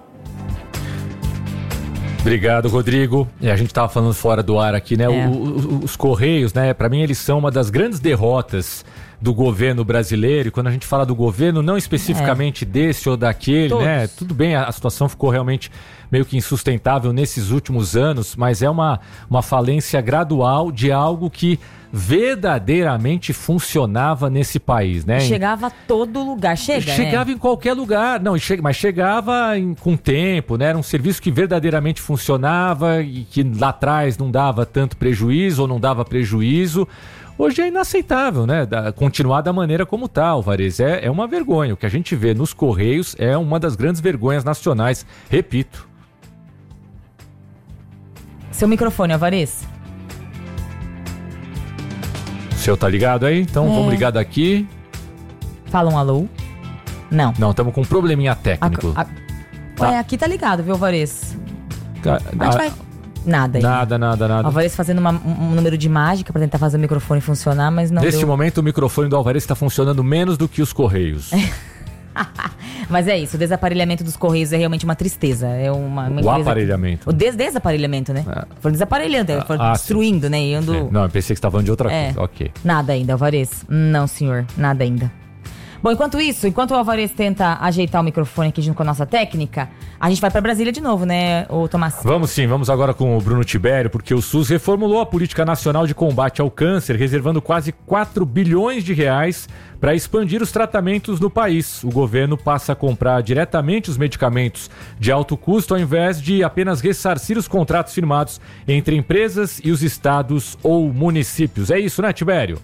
Speaker 12: Obrigado, Rodrigo. E a gente estava falando fora do ar aqui, né?
Speaker 13: É.
Speaker 12: O, o, os Correios, né? Para mim, eles são uma das grandes derrotas do governo brasileiro. E quando a gente fala do governo, não especificamente é. desse ou daquele, Todos. né? Tudo bem, a, a situação ficou realmente meio que insustentável nesses últimos anos, mas é uma, uma falência gradual de algo que verdadeiramente funcionava nesse país, né?
Speaker 13: Chegava a todo lugar, chega,
Speaker 12: Chegava
Speaker 13: né?
Speaker 12: em qualquer lugar, não, che- mas chegava em, com tempo, né? Era um serviço que verdadeiramente funcionava e que lá atrás não dava tanto prejuízo ou não dava prejuízo. Hoje é inaceitável, né? Da, continuar da maneira como está, Alvarez. É, é uma vergonha. O que a gente vê nos Correios é uma das grandes vergonhas nacionais. Repito.
Speaker 13: Seu microfone, Alvarez.
Speaker 12: O seu tá ligado aí? Então
Speaker 13: É.
Speaker 12: vamos ligar daqui.
Speaker 13: Fala um alô. Não.
Speaker 12: Não, estamos com um probleminha técnico.
Speaker 13: A, a,
Speaker 12: Tá.
Speaker 13: Ué, aqui tá ligado, viu, Alvarez?
Speaker 12: Tá,
Speaker 13: A gente vai... Nada aí.
Speaker 12: Nada, nada, nada.
Speaker 13: Alvarez fazendo uma, um, um número de mágica pra tentar fazer o microfone funcionar, mas não
Speaker 12: Neste
Speaker 13: deu.
Speaker 12: momento, o microfone do Alvarez está funcionando menos do que os Correios.
Speaker 13: Mas é isso, o desaparelhamento dos Correios é realmente uma tristeza. É uma, uma
Speaker 12: O
Speaker 13: empresa-
Speaker 12: aparelhamento.
Speaker 13: O des desaparelhamento, né?
Speaker 12: É.
Speaker 13: Foram desaparelhando, foram
Speaker 12: Ah,
Speaker 13: destruindo, né? E ando...
Speaker 12: É, não, eu pensei que você estava falando de outra
Speaker 13: É.
Speaker 12: coisa. Ok.
Speaker 13: Nada ainda, Alvarez. Não, senhor, nada ainda. Bom, enquanto isso, enquanto o Alvarez tenta ajeitar o microfone aqui junto com a nossa técnica, a gente vai pra Brasília de novo, né, ô Tomás?
Speaker 12: Vamos sim, vamos agora com o Bruno Tibério, porque o SUS reformulou a Política Nacional de Combate ao Câncer, reservando quase quatro bilhões de reais para expandir os tratamentos no país. O governo passa a comprar diretamente os medicamentos de alto custo, ao invés de apenas ressarcir os contratos firmados entre empresas e os estados ou municípios. É isso, né, Tibério?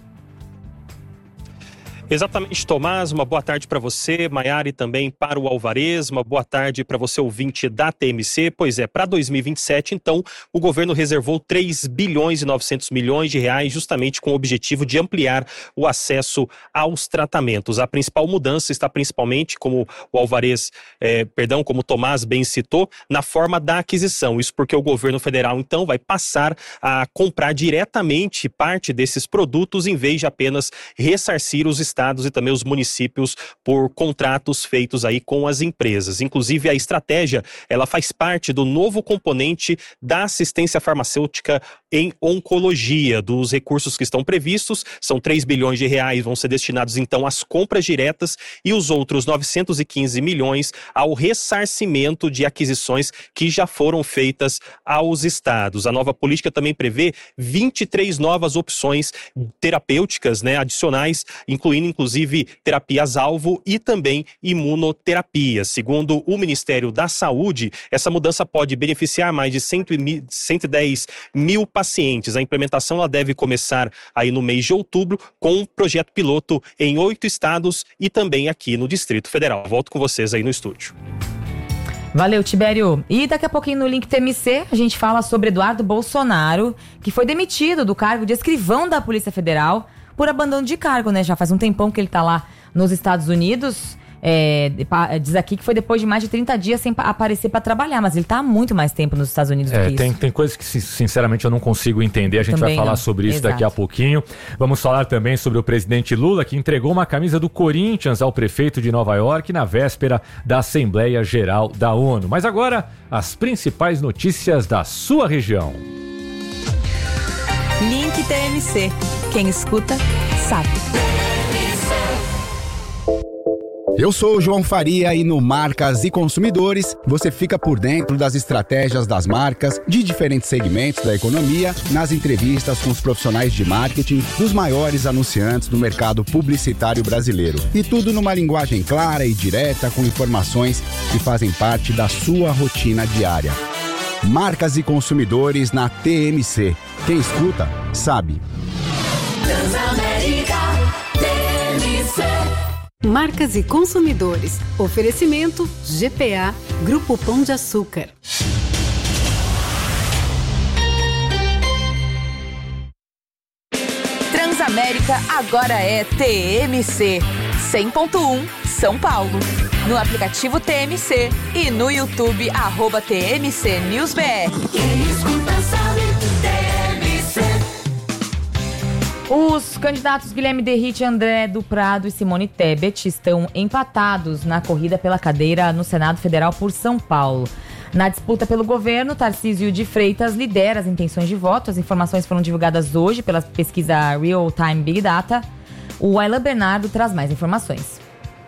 Speaker 21: Exatamente, Tomás, uma boa tarde para você, Maiara, e também para o Alvarez, uma boa tarde para você, ouvinte da T M C. Pois é, para dois mil e vinte e sete, então, o governo reservou três bilhões e novecentos milhões de reais, justamente com o objetivo de ampliar o acesso aos tratamentos. A principal mudança está principalmente, como o Alvarez, eh, perdão, como o Tomás bem citou, na forma da aquisição. Isso porque o governo federal, então, vai passar a comprar diretamente parte desses produtos, em vez de apenas ressarcir os estados e também os municípios por contratos feitos aí com as empresas. Inclusive, a estratégia, ela faz parte do novo componente da assistência farmacêutica em oncologia. Dos recursos que estão previstos, são três bilhões de reais, vão ser destinados então às compras diretas e os outros novecentos e quinze milhões ao ressarcimento de aquisições que já foram feitas aos estados. A nova política também prevê vinte e três novas opções terapêuticas, né, adicionais, incluindo inclusive terapias-alvo e também imunoterapia. Segundo o Ministério da Saúde, essa mudança pode beneficiar mais de cento e dez mil pacientes. A implementação ela deve começar aí no mês de outubro, com um projeto piloto em oito estados e também aqui no Distrito Federal. Volto com vocês aí no estúdio.
Speaker 13: Valeu, Tibério. E daqui a pouquinho no Link T M C a gente fala sobre Eduardo Bolsonaro, que foi demitido do cargo de escrivão da Polícia Federal por abandono de cargo, né? Já faz um tempão que ele tá lá nos Estados Unidos. É, diz aqui que foi depois de mais de trinta dias sem aparecer para trabalhar, mas ele está há muito mais tempo nos Estados Unidos do
Speaker 12: é,
Speaker 13: que
Speaker 12: tem,
Speaker 13: isso.
Speaker 12: Tem coisas que, sinceramente, eu não consigo entender. A gente também vai falar não. sobre isso Exato. daqui a pouquinho. Vamos falar também sobre o presidente Lula, que entregou uma camisa do Corinthians ao prefeito de Nova York na véspera da Assembleia Geral da ONU. Mas agora, as principais notícias da sua região.
Speaker 11: Link T M C. Quem escuta, sabe.
Speaker 1: Eu sou o João Faria e no Marcas e Consumidores você fica por dentro das estratégias das marcas de diferentes segmentos da economia, nas entrevistas com os profissionais de marketing dos maiores anunciantes do mercado publicitário brasileiro. E tudo numa linguagem clara e direta, com informações que fazem parte da sua rotina diária. Marcas e Consumidores na T M C. Quem escuta, sabe.
Speaker 2: Transamérica T M C. Marcas e Consumidores. Oferecimento G P A, Grupo Pão de Açúcar.
Speaker 11: Transamérica agora é T M C. cem ponto um São Paulo. No aplicativo T M C e no YouTube, arroba T M C News B R.
Speaker 2: Quem escuta sabe, T M C.
Speaker 13: Os candidatos Guilherme Derrite, André do Prado e Simone Tebet estão empatados na corrida pela cadeira no Senado Federal por São Paulo. Na disputa pelo governo, Tarcísio de Freitas lidera as intenções de voto. As informações foram divulgadas hoje pela pesquisa Real Time Big Data. O Aylan Bernardo traz mais informações.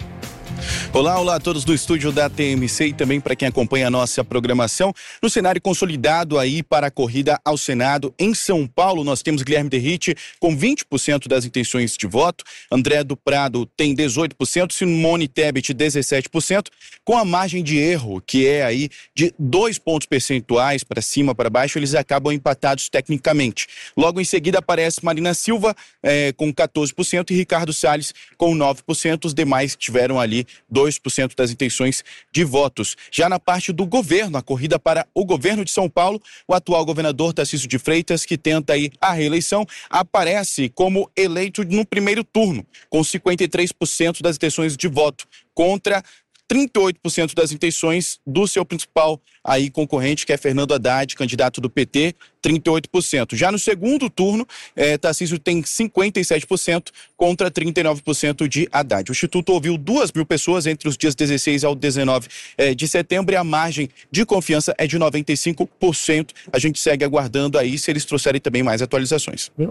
Speaker 22: Olá, olá a todos do estúdio da T M C e também para quem acompanha a nossa programação. No cenário consolidado aí para a corrida ao Senado em São Paulo, nós temos Guilherme Derrite com vinte por cento das intenções de voto, André do Prado tem dezoito por cento, Simone Tebet dezessete por cento, com a margem de erro, que é aí de dois pontos percentuais para cima, para baixo, eles acabam empatados tecnicamente. Logo em seguida aparece Marina Silva eh, com quatorze por cento e Ricardo Salles com nove por cento, os demais tiveram ali dois por cento das intenções de votos. Já na parte do governo, a corrida para o governo de São Paulo, o atual governador Tarcísio de Freitas, que tenta aí a reeleição, aparece como eleito no primeiro turno, com cinquenta e três por cento das intenções de voto, contra trinta e oito por cento das intenções do seu principal aí concorrente, que é Fernando Haddad, candidato do P T, trinta e oito por cento. Já no segundo turno, eh, Tarcísio tem cinquenta e sete por cento contra trinta e nove por cento de Haddad. O Instituto ouviu duas mil pessoas entre os dias dezesseis ao dezenove eh, de setembro e a margem de confiança é de noventa e cinco por cento. A gente segue aguardando aí se eles trouxerem também mais atualizações.
Speaker 13: Viu?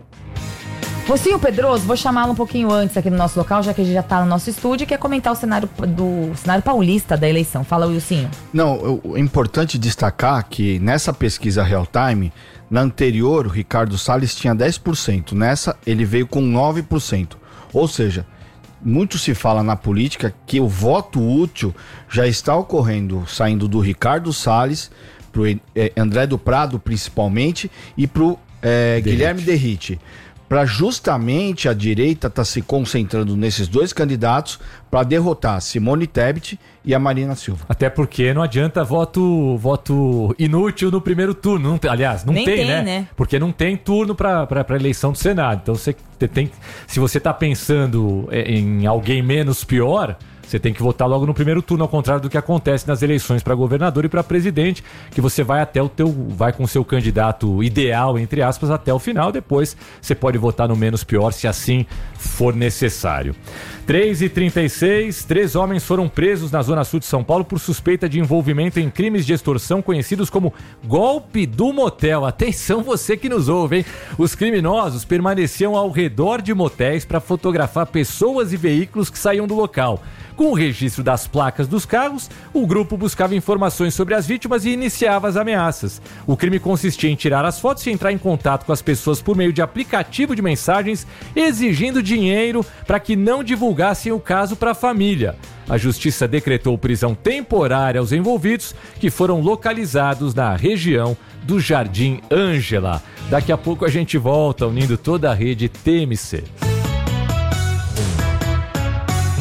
Speaker 13: Rocinho Pedroso, vou chamá-lo um pouquinho antes aqui no nosso local, já que ele já está no nosso estúdio, que é comentar o cenário do cenário paulista da eleição. Fala, Wilson.
Speaker 23: Não, é importante destacar que nessa pesquisa Real Time, na anterior, o Ricardo Salles tinha dez por cento. Nessa, ele veio com nove por cento. Ou seja, muito se fala na política que o voto útil já está ocorrendo, saindo do Ricardo Salles para o André do Prado, principalmente, e para o é, Guilherme Derrite. Para justamente a direita estar tá se concentrando nesses dois candidatos para derrotar Simone Tebet e a Marina Silva.
Speaker 12: Até porque não adianta voto, voto inútil no primeiro turno. Não tem, aliás, não tem, tem né? né? Porque não tem turno para a eleição do Senado. Então, você tem, se você está pensando em alguém menos pior, você tem que votar logo no primeiro turno, ao contrário do que acontece nas eleições para governador e para presidente, que você vai até o teu, vai com o seu candidato ideal, entre aspas, até o final. Depois você pode votar no menos pior, se assim for necessário. três e trinta e seis, três homens foram presos na Zona Sul de São Paulo por suspeita de envolvimento em crimes de extorsão conhecidos como golpe do motel. Atenção você que nos ouve, hein? Os criminosos permaneciam ao redor de motéis para fotografar pessoas e veículos que saíam do local. Com o registro das placas dos carros, o grupo buscava informações sobre as vítimas e iniciava as ameaças. O crime consistia em tirar as fotos e entrar em contato com as pessoas por meio de aplicativo de mensagens, exigindo dinheiro para que não divulgassem o caso para a família. A justiça decretou prisão temporária aos envolvidos, que foram localizados na região do Jardim Ângela. Daqui a pouco a gente volta unindo toda a rede T M C.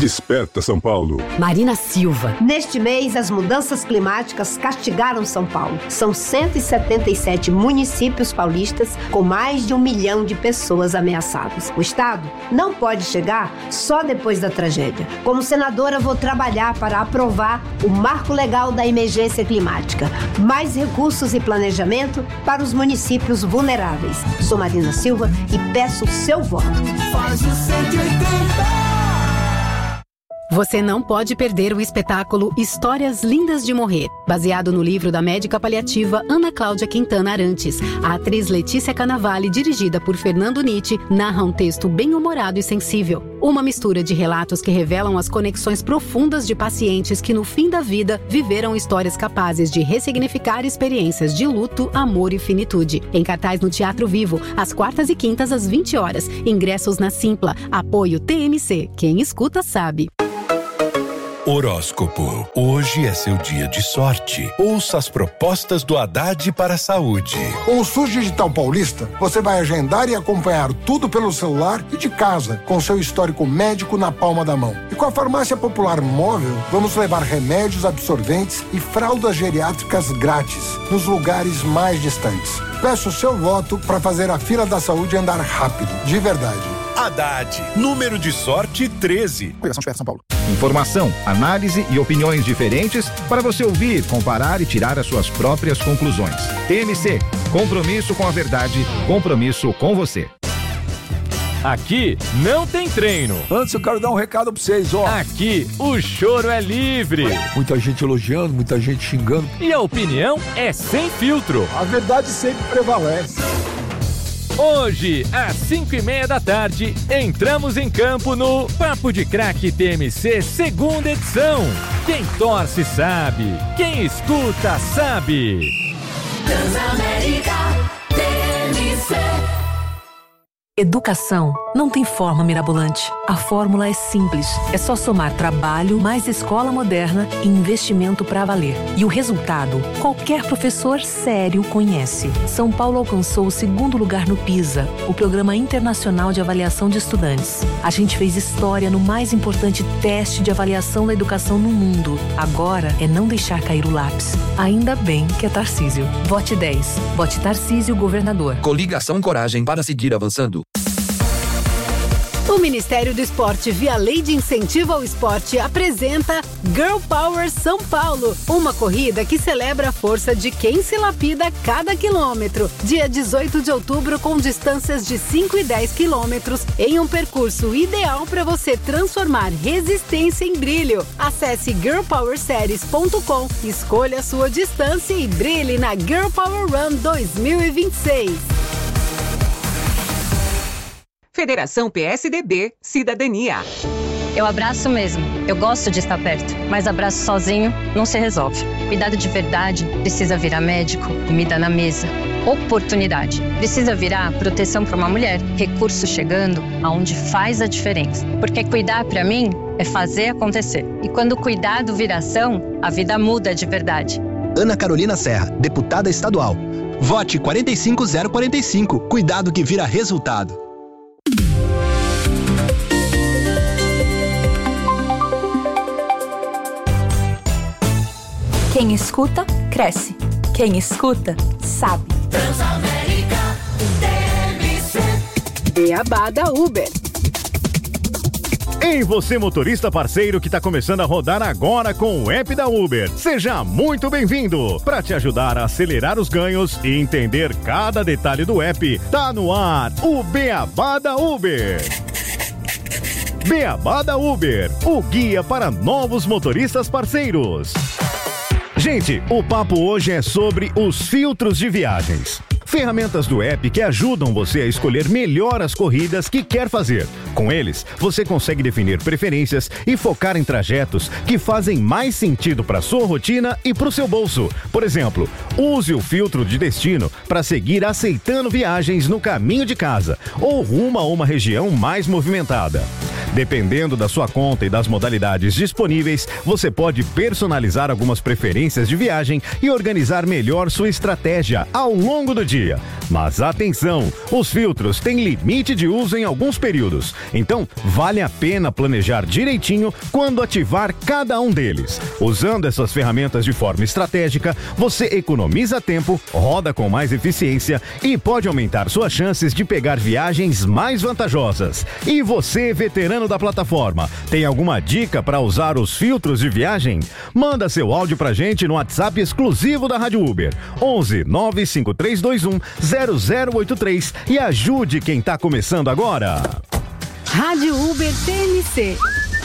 Speaker 3: Desperta, São Paulo.
Speaker 2: Marina Silva.
Speaker 4: Neste mês, as mudanças climáticas castigaram São Paulo. São cento e setenta e sete municípios paulistas com mais de um milhão de pessoas ameaçadas. O Estado não pode chegar só depois da tragédia. Como senadora, vou trabalhar para aprovar o Marco Legal da Emergência Climática. Mais recursos e planejamento para os municípios vulneráveis. Sou Marina Silva e peço o seu voto.
Speaker 5: Faz o cento e oitenta.
Speaker 2: Você não pode perder o espetáculo Histórias Lindas de Morrer, baseado no livro da médica paliativa Ana Cláudia Quintana Arantes. A atriz Letícia Cannavale, dirigida por Fernando Nitti, narra um texto bem-humorado e sensível. Uma mistura de relatos que revelam as conexões profundas de pacientes que, no fim da vida, viveram histórias capazes de ressignificar experiências de luto, amor e finitude. Em cartaz no Teatro Vivo, às quartas e quintas às vinte horas. Ingressos na Simpla. Apoio T M C. Quem escuta sabe.
Speaker 7: Horóscopo. Hoje é seu dia de sorte. Ouça as propostas do Haddad para a saúde.
Speaker 24: Com o SUS Digital Paulista, você vai agendar e acompanhar tudo pelo celular e de casa, com seu histórico médico na palma da mão. E com a Farmácia Popular Móvel, vamos levar remédios, absorventes e fraldas geriátricas grátis nos lugares mais distantes. Peço o seu voto para fazer a fila da saúde andar rápido, de verdade.
Speaker 7: Haddad, número de sorte treze.
Speaker 25: Operação Esperto São Paulo. Informação, análise e opiniões diferentes para você ouvir, comparar e tirar as suas próprias conclusões. T M C, compromisso com a verdade, compromisso com você.
Speaker 12: Aqui não tem treino.
Speaker 26: Antes eu quero dar um recado pra vocês, ó.
Speaker 12: Aqui o choro é livre.
Speaker 26: Muita gente elogiando, muita gente xingando.
Speaker 12: E a opinião é sem filtro.
Speaker 26: A verdade sempre prevalece.
Speaker 12: Hoje, às cinco e meia da tarde, entramos em campo no Papo de Craque T M C, segunda edição. Quem torce sabe, quem escuta sabe.
Speaker 5: Transamérica T M C.
Speaker 27: Educação não tem forma mirabolante. A fórmula é simples. É só somar trabalho, mais escola moderna e investimento para valer. E o resultado, qualquer professor sério conhece. São Paulo alcançou o segundo lugar no PISA, o Programa Internacional de Avaliação de Estudantes. A gente fez história no mais importante teste de avaliação da educação no mundo. Agora é não deixar cair o lápis. Ainda bem que é Tarcísio. Vote dez. Vote Tarcísio, governador.
Speaker 28: Coligação Coragem para seguir avançando.
Speaker 2: O Ministério do Esporte, via Lei de Incentivo ao Esporte, apresenta Girl Power São Paulo, uma corrida que celebra a força de quem se lapida a cada quilômetro. Dia dezoito de outubro, com distâncias de cinco e dez quilômetros, em um percurso ideal para você transformar resistência em brilho. Acesse girl power series ponto com, escolha a sua distância e brilhe na Girl Power Run dois mil e vinte e seis.
Speaker 29: Federação P S D B Cidadania.
Speaker 30: Eu abraço mesmo. Eu gosto de estar perto, mas abraço sozinho não se resolve. Cuidado de verdade precisa virar médico, comida na mesa. Oportunidade precisa virar proteção para uma mulher. Recurso chegando aonde faz a diferença. Porque cuidar para mim é fazer acontecer. E quando o cuidado vira ação, a vida muda de verdade.
Speaker 31: Ana Carolina Serra, deputada estadual. Vote quatro cinco zero quatro cinco. Cuidado que vira resultado.
Speaker 11: Quem escuta, cresce. Quem escuta, sabe.
Speaker 5: Transamérica T M C.
Speaker 2: Beabá da Uber.
Speaker 17: Ei, você motorista parceiro que está começando a rodar agora com o app da Uber. Seja muito bem-vindo! Para te ajudar a acelerar os ganhos e entender cada detalhe do app, tá no ar o Beabá da Uber. Beabá da Uber, o guia para novos motoristas parceiros. Gente, o papo hoje é sobre os filtros de viagens. Ferramentas do app que ajudam você a escolher melhor as corridas que quer fazer. Com eles, você consegue definir preferências e focar em trajetos que fazem mais sentido para sua rotina e para o seu bolso. Por exemplo, use o filtro de destino para seguir aceitando viagens no caminho de casa ou rumo a uma região mais movimentada. Dependendo da sua conta e das modalidades disponíveis, você pode personalizar algumas preferências de viagem e organizar melhor sua estratégia ao longo do dia. Mas atenção, os filtros têm limite de uso em alguns períodos, então vale a pena planejar direitinho quando ativar cada um deles. Usando essas ferramentas de forma estratégica, você economiza tempo, roda com mais eficiência e pode aumentar suas chances de pegar viagens mais vantajosas. E você, veterano da plataforma, tem alguma dica para usar os filtros de viagem? Manda seu áudio pra gente no WhatsApp exclusivo da Rádio Uber, onze nove cinco três dois um zero zero oito três, e ajude quem tá começando agora.
Speaker 2: Rádio Uber T M C.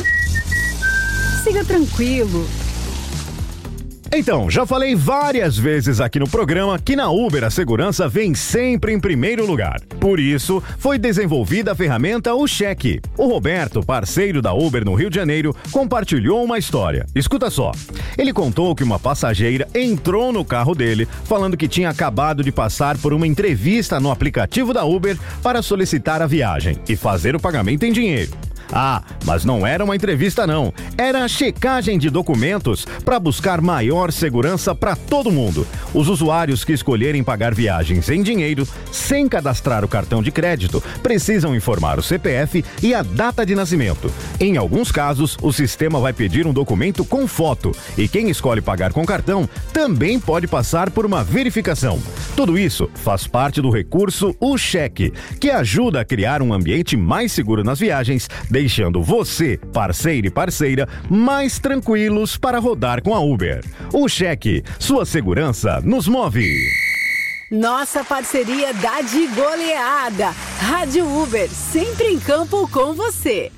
Speaker 2: Siga tranquilo.
Speaker 17: Então, já falei várias vezes aqui no programa que na Uber a segurança vem sempre em primeiro lugar. Por isso, foi desenvolvida a ferramenta O Cheque. O Roberto, parceiro da Uber no Rio de Janeiro, compartilhou uma história. Escuta só. Ele contou que uma passageira entrou no carro dele falando que tinha acabado de passar por uma entrevista no aplicativo da Uber para solicitar a viagem e fazer o pagamento em dinheiro. Ah, mas não era uma entrevista não, era a checagem de documentos para buscar maior segurança para todo mundo. Os usuários que escolherem pagar viagens em dinheiro, sem cadastrar o cartão de crédito, precisam informar o C P F e a data de nascimento. Em alguns casos, o sistema vai pedir um documento com foto e quem escolhe pagar com cartão também pode passar por uma verificação. Tudo isso faz parte do recurso O Cheque, que ajuda a criar um ambiente mais seguro nas viagens, deixando você, parceiro e parceira, mais tranquilos para rodar com a Uber. O Cheque, sua segurança nos move.
Speaker 2: Nossa parceria dá de goleada. Rádio Uber, sempre em campo com você.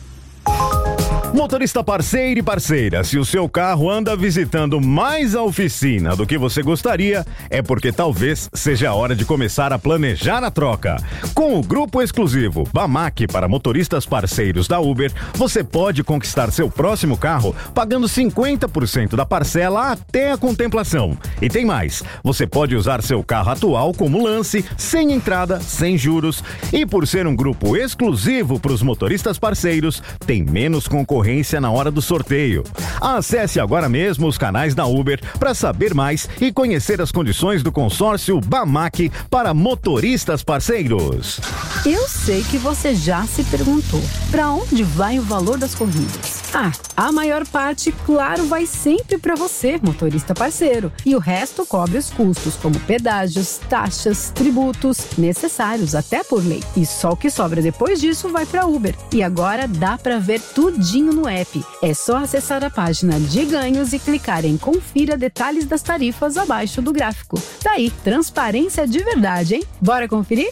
Speaker 17: Motorista parceiro e parceira, se o seu carro anda visitando mais a oficina do que você gostaria, é porque talvez seja a hora de começar a planejar a troca. Com o grupo exclusivo Bamac para motoristas parceiros da Uber, você pode conquistar seu próximo carro pagando cinquenta por cento da parcela até a contemplação. E tem mais, você pode usar seu carro atual como lance, sem entrada, sem juros. E por ser um grupo exclusivo para os motoristas parceiros, tem menos concorrência na hora do sorteio. Acesse agora mesmo os canais da Uber para saber mais e conhecer as condições do consórcio Bamac para motoristas parceiros.
Speaker 2: Eu sei que você já se perguntou, para onde vai o valor das corridas? Ah, a maior parte, claro, vai sempre para você, motorista parceiro. E o resto cobre os custos, como pedágios, taxas, tributos, necessários até por lei. E só o que sobra depois disso vai para Uber. E agora dá para ver tudinho no app. É só acessar a página de ganhos e clicar em Confira detalhes das tarifas abaixo do gráfico. Daí, transparência de verdade, hein? Bora conferir?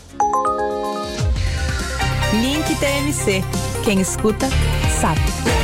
Speaker 11: Link T M C. Quem escuta, sabe.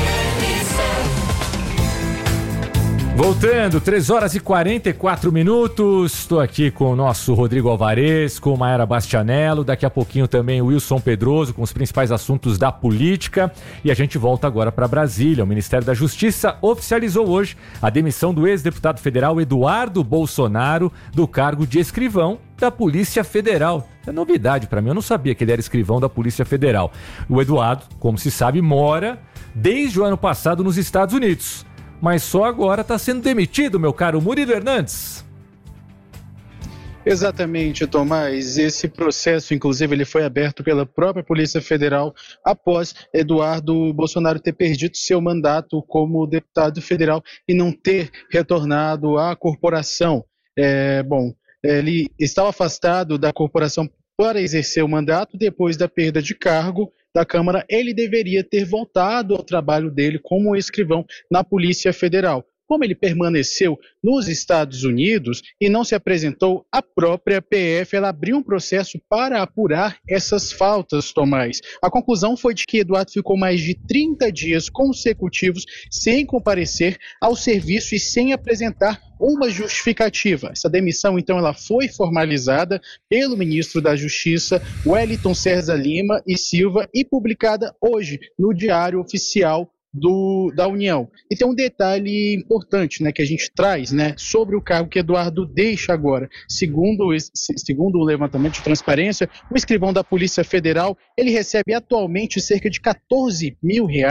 Speaker 12: Voltando, três horas e quarenta e quatro minutos, estou aqui com o nosso Rodrigo Alvarez, com Mayara Bastianello, daqui a pouquinho também o Wilson Pedroso com os principais assuntos da política e a gente volta agora para Brasília. O Ministério da Justiça oficializou hoje a demissão do ex-deputado federal Eduardo Bolsonaro do cargo de escrivão da Polícia Federal. É novidade para mim, eu não sabia que ele era escrivão da Polícia Federal. O Eduardo, como se sabe, mora desde o ano passado nos Estados Unidos. Mas só agora está sendo demitido, meu caro Murilo Hernandes.
Speaker 3: Exatamente, Tomás. Esse processo, inclusive, ele foi aberto pela própria Polícia Federal após Eduardo Bolsonaro ter perdido seu mandato como deputado federal e não ter retornado à corporação. É, bom, ele estava afastado da corporação para exercer o mandato depois da perda de cargo da Câmara. Ele deveria ter voltado ao trabalho dele como escrivão na Polícia Federal. Como ele permaneceu nos Estados Unidos e não se apresentou, a própria P F ela abriu um processo para apurar essas faltas, Tomás. A conclusão foi de que Eduardo ficou mais de trinta dias consecutivos sem comparecer ao serviço e sem apresentar uma justificativa. Essa demissão, então, ela foi formalizada pelo ministro da Justiça, Wellington César Lima e Silva, e publicada hoje no Diário Oficial Do, da União. E tem um detalhe importante, né, que a gente traz, né, sobre o cargo que Eduardo deixa agora. Segundo, segundo o levantamento de transparência, o escrivão da Polícia Federal, ele recebe atualmente cerca de quatorze mil reais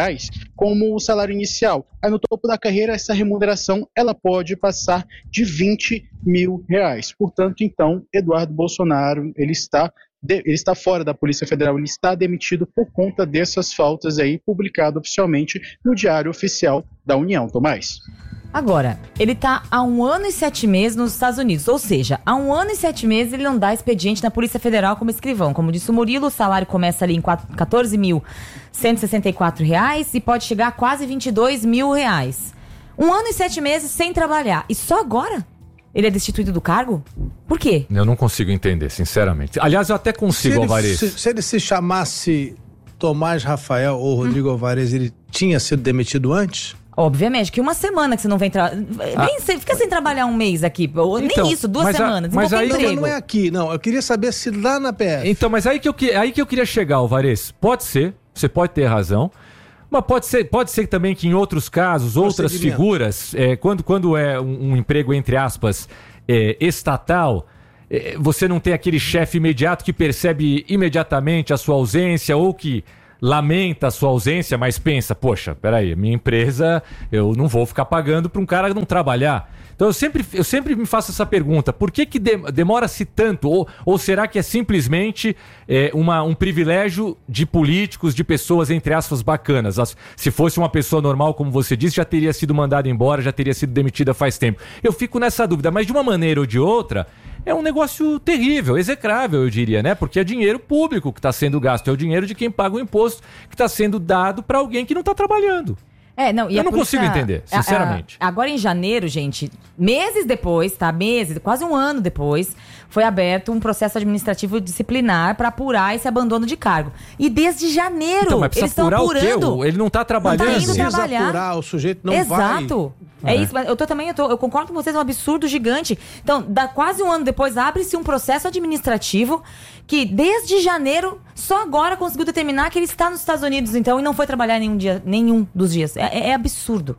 Speaker 3: como o salário inicial. Aí no topo da carreira, essa remuneração ela pode passar de vinte mil reais. Portanto, então, Eduardo Bolsonaro, ele está, de, ele está fora da Polícia Federal, ele está demitido por conta dessas faltas aí, publicado oficialmente no Diário Oficial da União. Tomás.
Speaker 13: Agora, ele tá há um ano e sete meses nos Estados Unidos, ou seja, há um ano e sete meses ele não dá expediente na Polícia Federal como escrivão. Como disse o Murilo, o salário começa ali em quatorze mil cento e sessenta e quatro reais e pode chegar a quase vinte e dois mil reais. Um ano e sete meses sem trabalhar. E só agora ele é destituído do cargo? Por quê?
Speaker 12: Eu não consigo entender, sinceramente. Aliás, eu até consigo, Alvarez.
Speaker 6: Se, se ele se chamasse Tomás Rafael ou Rodrigo hum. Alvarez, ele tinha sido demitido antes?
Speaker 13: Obviamente, que uma semana que você não vem trabalhar. Ah. Fica sem trabalhar um mês aqui. Ou
Speaker 12: então,
Speaker 13: nem isso, duas
Speaker 12: mas
Speaker 13: semanas.
Speaker 12: A, mas aí
Speaker 6: não, não é aqui, não. Eu queria saber se lá na P F.
Speaker 12: Então, mas aí que eu, aí que eu queria chegar, Alvarez. Pode ser, você pode ter razão. Mas pode ser, pode ser também que em outros casos, outras figuras, é, quando, quando é um, um emprego, entre aspas, é, estatal, é, você não tem aquele chefe imediato que percebe imediatamente a sua ausência ou que lamenta a sua ausência, mas pensa, poxa, peraí, minha empresa, eu não vou ficar pagando para um cara não trabalhar. Então eu sempre, eu sempre me faço essa pergunta, por que que de, demora-se tanto? Ou, ou será que é simplesmente é, uma, um privilégio de políticos, de pessoas, entre aspas, bacanas? As, se fosse uma pessoa normal, como você disse, já teria sido mandada embora, já teria sido demitida faz tempo. Eu fico nessa dúvida, mas de uma maneira ou de outra, é um negócio terrível, execrável, eu diria, né? Porque é dinheiro público que está sendo gasto, é o dinheiro de quem paga o imposto que está sendo dado para alguém que não está trabalhando.
Speaker 13: É, não, e
Speaker 12: eu não polícia, consigo entender, sinceramente.
Speaker 13: A, a, agora em janeiro, gente, meses depois, tá? Meses, quase um ano depois, foi aberto um processo administrativo disciplinar para apurar esse abandono de cargo. E desde janeiro, então, mas eles estão apurando.
Speaker 12: O quê? Ele não tá trabalhando.
Speaker 13: Não tá indo
Speaker 6: precisa
Speaker 13: trabalhar.
Speaker 6: apurar, o sujeito não
Speaker 13: Exato.
Speaker 6: vai.
Speaker 13: Exato. É, é isso, mas eu tô também, eu, tô, eu concordo com vocês, é um absurdo gigante. Então, dá quase um ano depois, abre-se um processo administrativo que desde janeiro, só agora conseguiu determinar que ele está nos Estados Unidos, então, e não foi trabalhar nenhum dia, nenhum dos dias. É, é absurdo.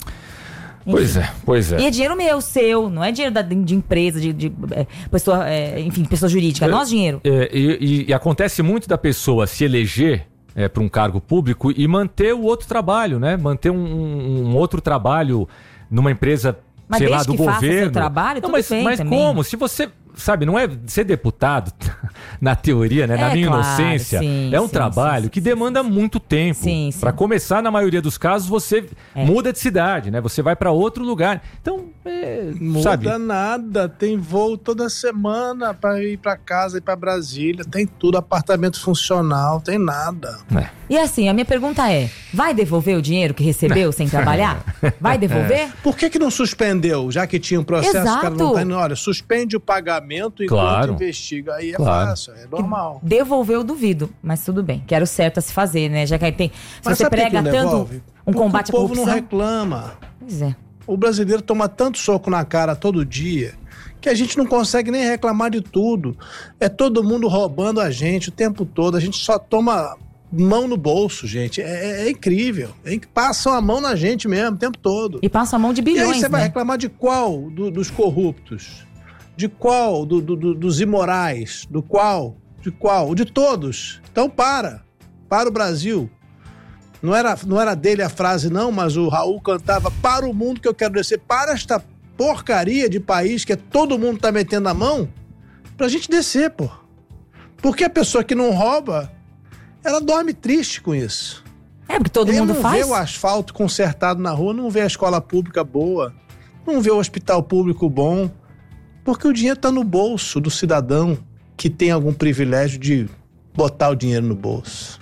Speaker 12: Pois é, pois é.
Speaker 13: E é dinheiro meu, seu, não é dinheiro da, de empresa, de, de é, pessoa, é, enfim, pessoa jurídica, é nosso dinheiro.
Speaker 12: É, e, e acontece muito da pessoa se eleger é, para um cargo público e manter o outro trabalho, né? Manter um, um outro trabalho numa empresa,
Speaker 13: mas
Speaker 12: sei lá, do
Speaker 13: que
Speaker 12: governo.
Speaker 13: Faça seu trabalho,
Speaker 12: não,
Speaker 13: tudo
Speaker 12: mas,
Speaker 13: bem
Speaker 12: mas
Speaker 13: também.
Speaker 12: como? Se você, sabe, não é ser deputado, na teoria, né? Na
Speaker 13: é,
Speaker 12: minha
Speaker 13: claro,
Speaker 12: inocência,
Speaker 13: sim,
Speaker 12: é um
Speaker 13: sim,
Speaker 12: trabalho
Speaker 13: sim,
Speaker 12: que
Speaker 13: sim,
Speaker 12: demanda
Speaker 13: sim,
Speaker 12: muito tempo. Para começar, na maioria dos casos, você é. muda de cidade, né? Você vai para outro lugar. Então, é,
Speaker 6: muda
Speaker 12: sabe?
Speaker 6: nada. Tem voo toda semana para ir para casa e para Brasília. Tem tudo, apartamento funcional, tem nada.
Speaker 12: É.
Speaker 13: E assim, a minha pergunta é, vai devolver o dinheiro que recebeu sem trabalhar? Vai devolver?
Speaker 6: Por que que não suspendeu, já que tinha um processo?
Speaker 13: Exato.
Speaker 6: O cara não tá indo, olha, suspende o pagamento enquanto
Speaker 12: claro.
Speaker 6: investiga. Aí é
Speaker 12: claro.
Speaker 6: fácil, é normal.
Speaker 13: Devolver eu duvido, mas tudo bem. Que era o certo a se fazer, né? Já que aí tem... Se
Speaker 6: mas
Speaker 13: você prega tanto
Speaker 6: devolve?
Speaker 13: um
Speaker 6: Porque
Speaker 13: combate à corrupção...
Speaker 6: o povo não reclama.
Speaker 13: Pois é.
Speaker 6: O brasileiro toma tanto soco na cara todo dia que a gente não consegue nem reclamar de tudo. É todo mundo roubando a gente o tempo todo. A gente só toma mão no bolso, gente. É, é incrível. É, passam a mão na gente mesmo o tempo todo.
Speaker 13: E passam a mão de bilhões,
Speaker 6: E aí você
Speaker 13: né?
Speaker 6: vai reclamar de qual do, dos corruptos? De qual do, do, do, dos imorais? Do qual? De qual? De todos. Então para. Para o Brasil. Não era, não era dele a frase não, mas o Raul cantava para o mundo que eu quero descer. Para esta porcaria de país que é todo mundo tá metendo a mão pra gente descer, pô. Porque a pessoa que não rouba, ela dorme triste com isso.
Speaker 13: É, porque todo
Speaker 6: Ele
Speaker 13: mundo
Speaker 6: não
Speaker 13: faz.
Speaker 6: vê o asfalto consertado na rua, não vê a escola pública boa, não vê o hospital público bom, porque o dinheiro tá no bolso do cidadão que tem algum privilégio de botar o dinheiro no bolso.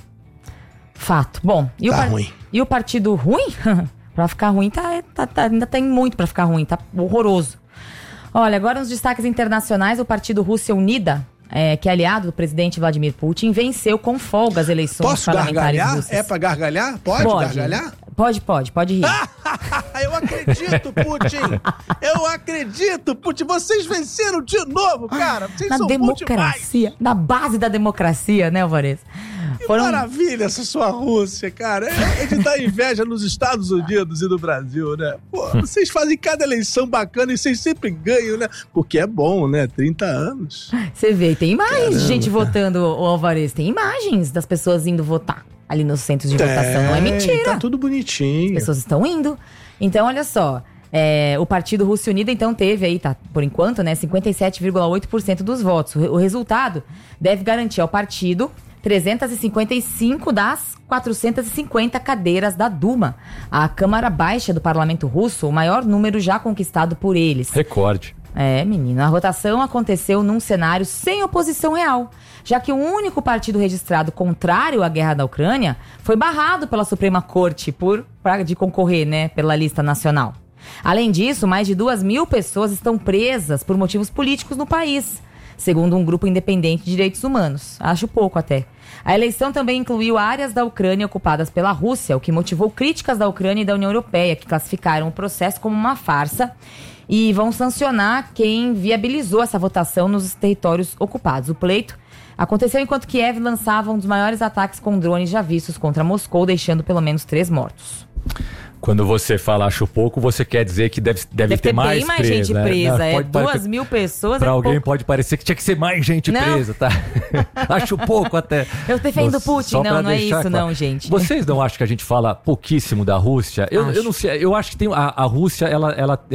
Speaker 13: Fato. Bom, e,
Speaker 6: tá
Speaker 13: o, par...
Speaker 6: ruim.
Speaker 13: e o partido ruim? Pra ficar ruim, tá, tá, tá, ainda tem muito pra ficar ruim, tá horroroso. Olha, agora nos destaques internacionais, o partido Rússia Unida, é, que é aliado do presidente Vladimir Putin, venceu com folga as eleições
Speaker 6: Posso
Speaker 13: parlamentares
Speaker 6: gargalhar?
Speaker 13: russas.
Speaker 6: É pra gargalhar? Pode, pode gargalhar?
Speaker 13: Pode, pode, pode rir.
Speaker 6: Eu acredito, Putin! Eu acredito, Putin! Vocês venceram de novo, cara! Vocês
Speaker 13: na
Speaker 6: são
Speaker 13: democracia, na base da democracia, né, Alvarez?
Speaker 6: Que
Speaker 13: Foram...
Speaker 6: maravilha essa sua Rússia, cara! É, é de dar inveja nos Estados Unidos e no Brasil, né? Pô, vocês fazem cada eleição bacana e vocês sempre ganham, né? Porque é bom, né? trinta anos.
Speaker 13: Você vê, tem imagens
Speaker 6: Caramba.
Speaker 13: de gente votando, o Alvarez. Tem imagens das pessoas indo votar. ali nos centros de votação. Não é mentira.
Speaker 6: Tá tudo bonitinho.
Speaker 13: As pessoas estão indo. Então, olha só. É, o Partido Rússia Unida, então, teve aí, tá, por enquanto, né, cinquenta e sete vírgula oito por cento dos votos. O, o resultado deve garantir ao partido trezentas e cinquenta e cinco das quatrocentas e cinquenta cadeiras da Duma, a Câmara Baixa do Parlamento Russo, o maior número já conquistado por eles.
Speaker 12: Recorde.
Speaker 13: É, menino, a votação aconteceu num cenário sem oposição real, já que o único partido registrado contrário à guerra da Ucrânia foi barrado pela Suprema Corte por, pra, de concorrer, né, pela lista nacional. Além disso, mais de duas mil pessoas estão presas por motivos políticos no país, segundo um grupo independente de direitos humanos. Acho pouco até. A eleição também incluiu áreas da Ucrânia ocupadas pela Rússia, o que motivou críticas da Ucrânia e da União Europeia, que classificaram o processo como uma farsa e vão sancionar quem viabilizou essa votação nos territórios ocupados. O pleito aconteceu enquanto Kiev lançava um dos maiores ataques com drones já vistos contra Moscou, deixando pelo menos três mortos.
Speaker 12: Quando você fala acho pouco, você quer dizer que deve, deve,
Speaker 13: deve ter,
Speaker 12: ter mais,
Speaker 13: bem mais
Speaker 12: presa,
Speaker 13: gente
Speaker 12: né?
Speaker 13: presa.
Speaker 12: Não,
Speaker 13: é
Speaker 12: pode,
Speaker 13: duas
Speaker 12: pode,
Speaker 13: mil pessoas.
Speaker 12: Pra
Speaker 13: é
Speaker 12: alguém
Speaker 13: pouco.
Speaker 12: pode parecer que tinha que ser mais gente
Speaker 13: Não.
Speaker 12: presa, tá? Acho pouco até.
Speaker 13: Eu defendo
Speaker 12: Não,
Speaker 13: Putin.
Speaker 12: só
Speaker 13: Não,
Speaker 12: pra
Speaker 13: não é
Speaker 12: deixar
Speaker 13: isso
Speaker 12: claro.
Speaker 13: não, gente.
Speaker 12: Vocês não acham que a gente fala pouquíssimo da Rússia? Eu,
Speaker 13: Acho.
Speaker 12: eu não sei, eu acho que tem a, a Rússia, ela, ela,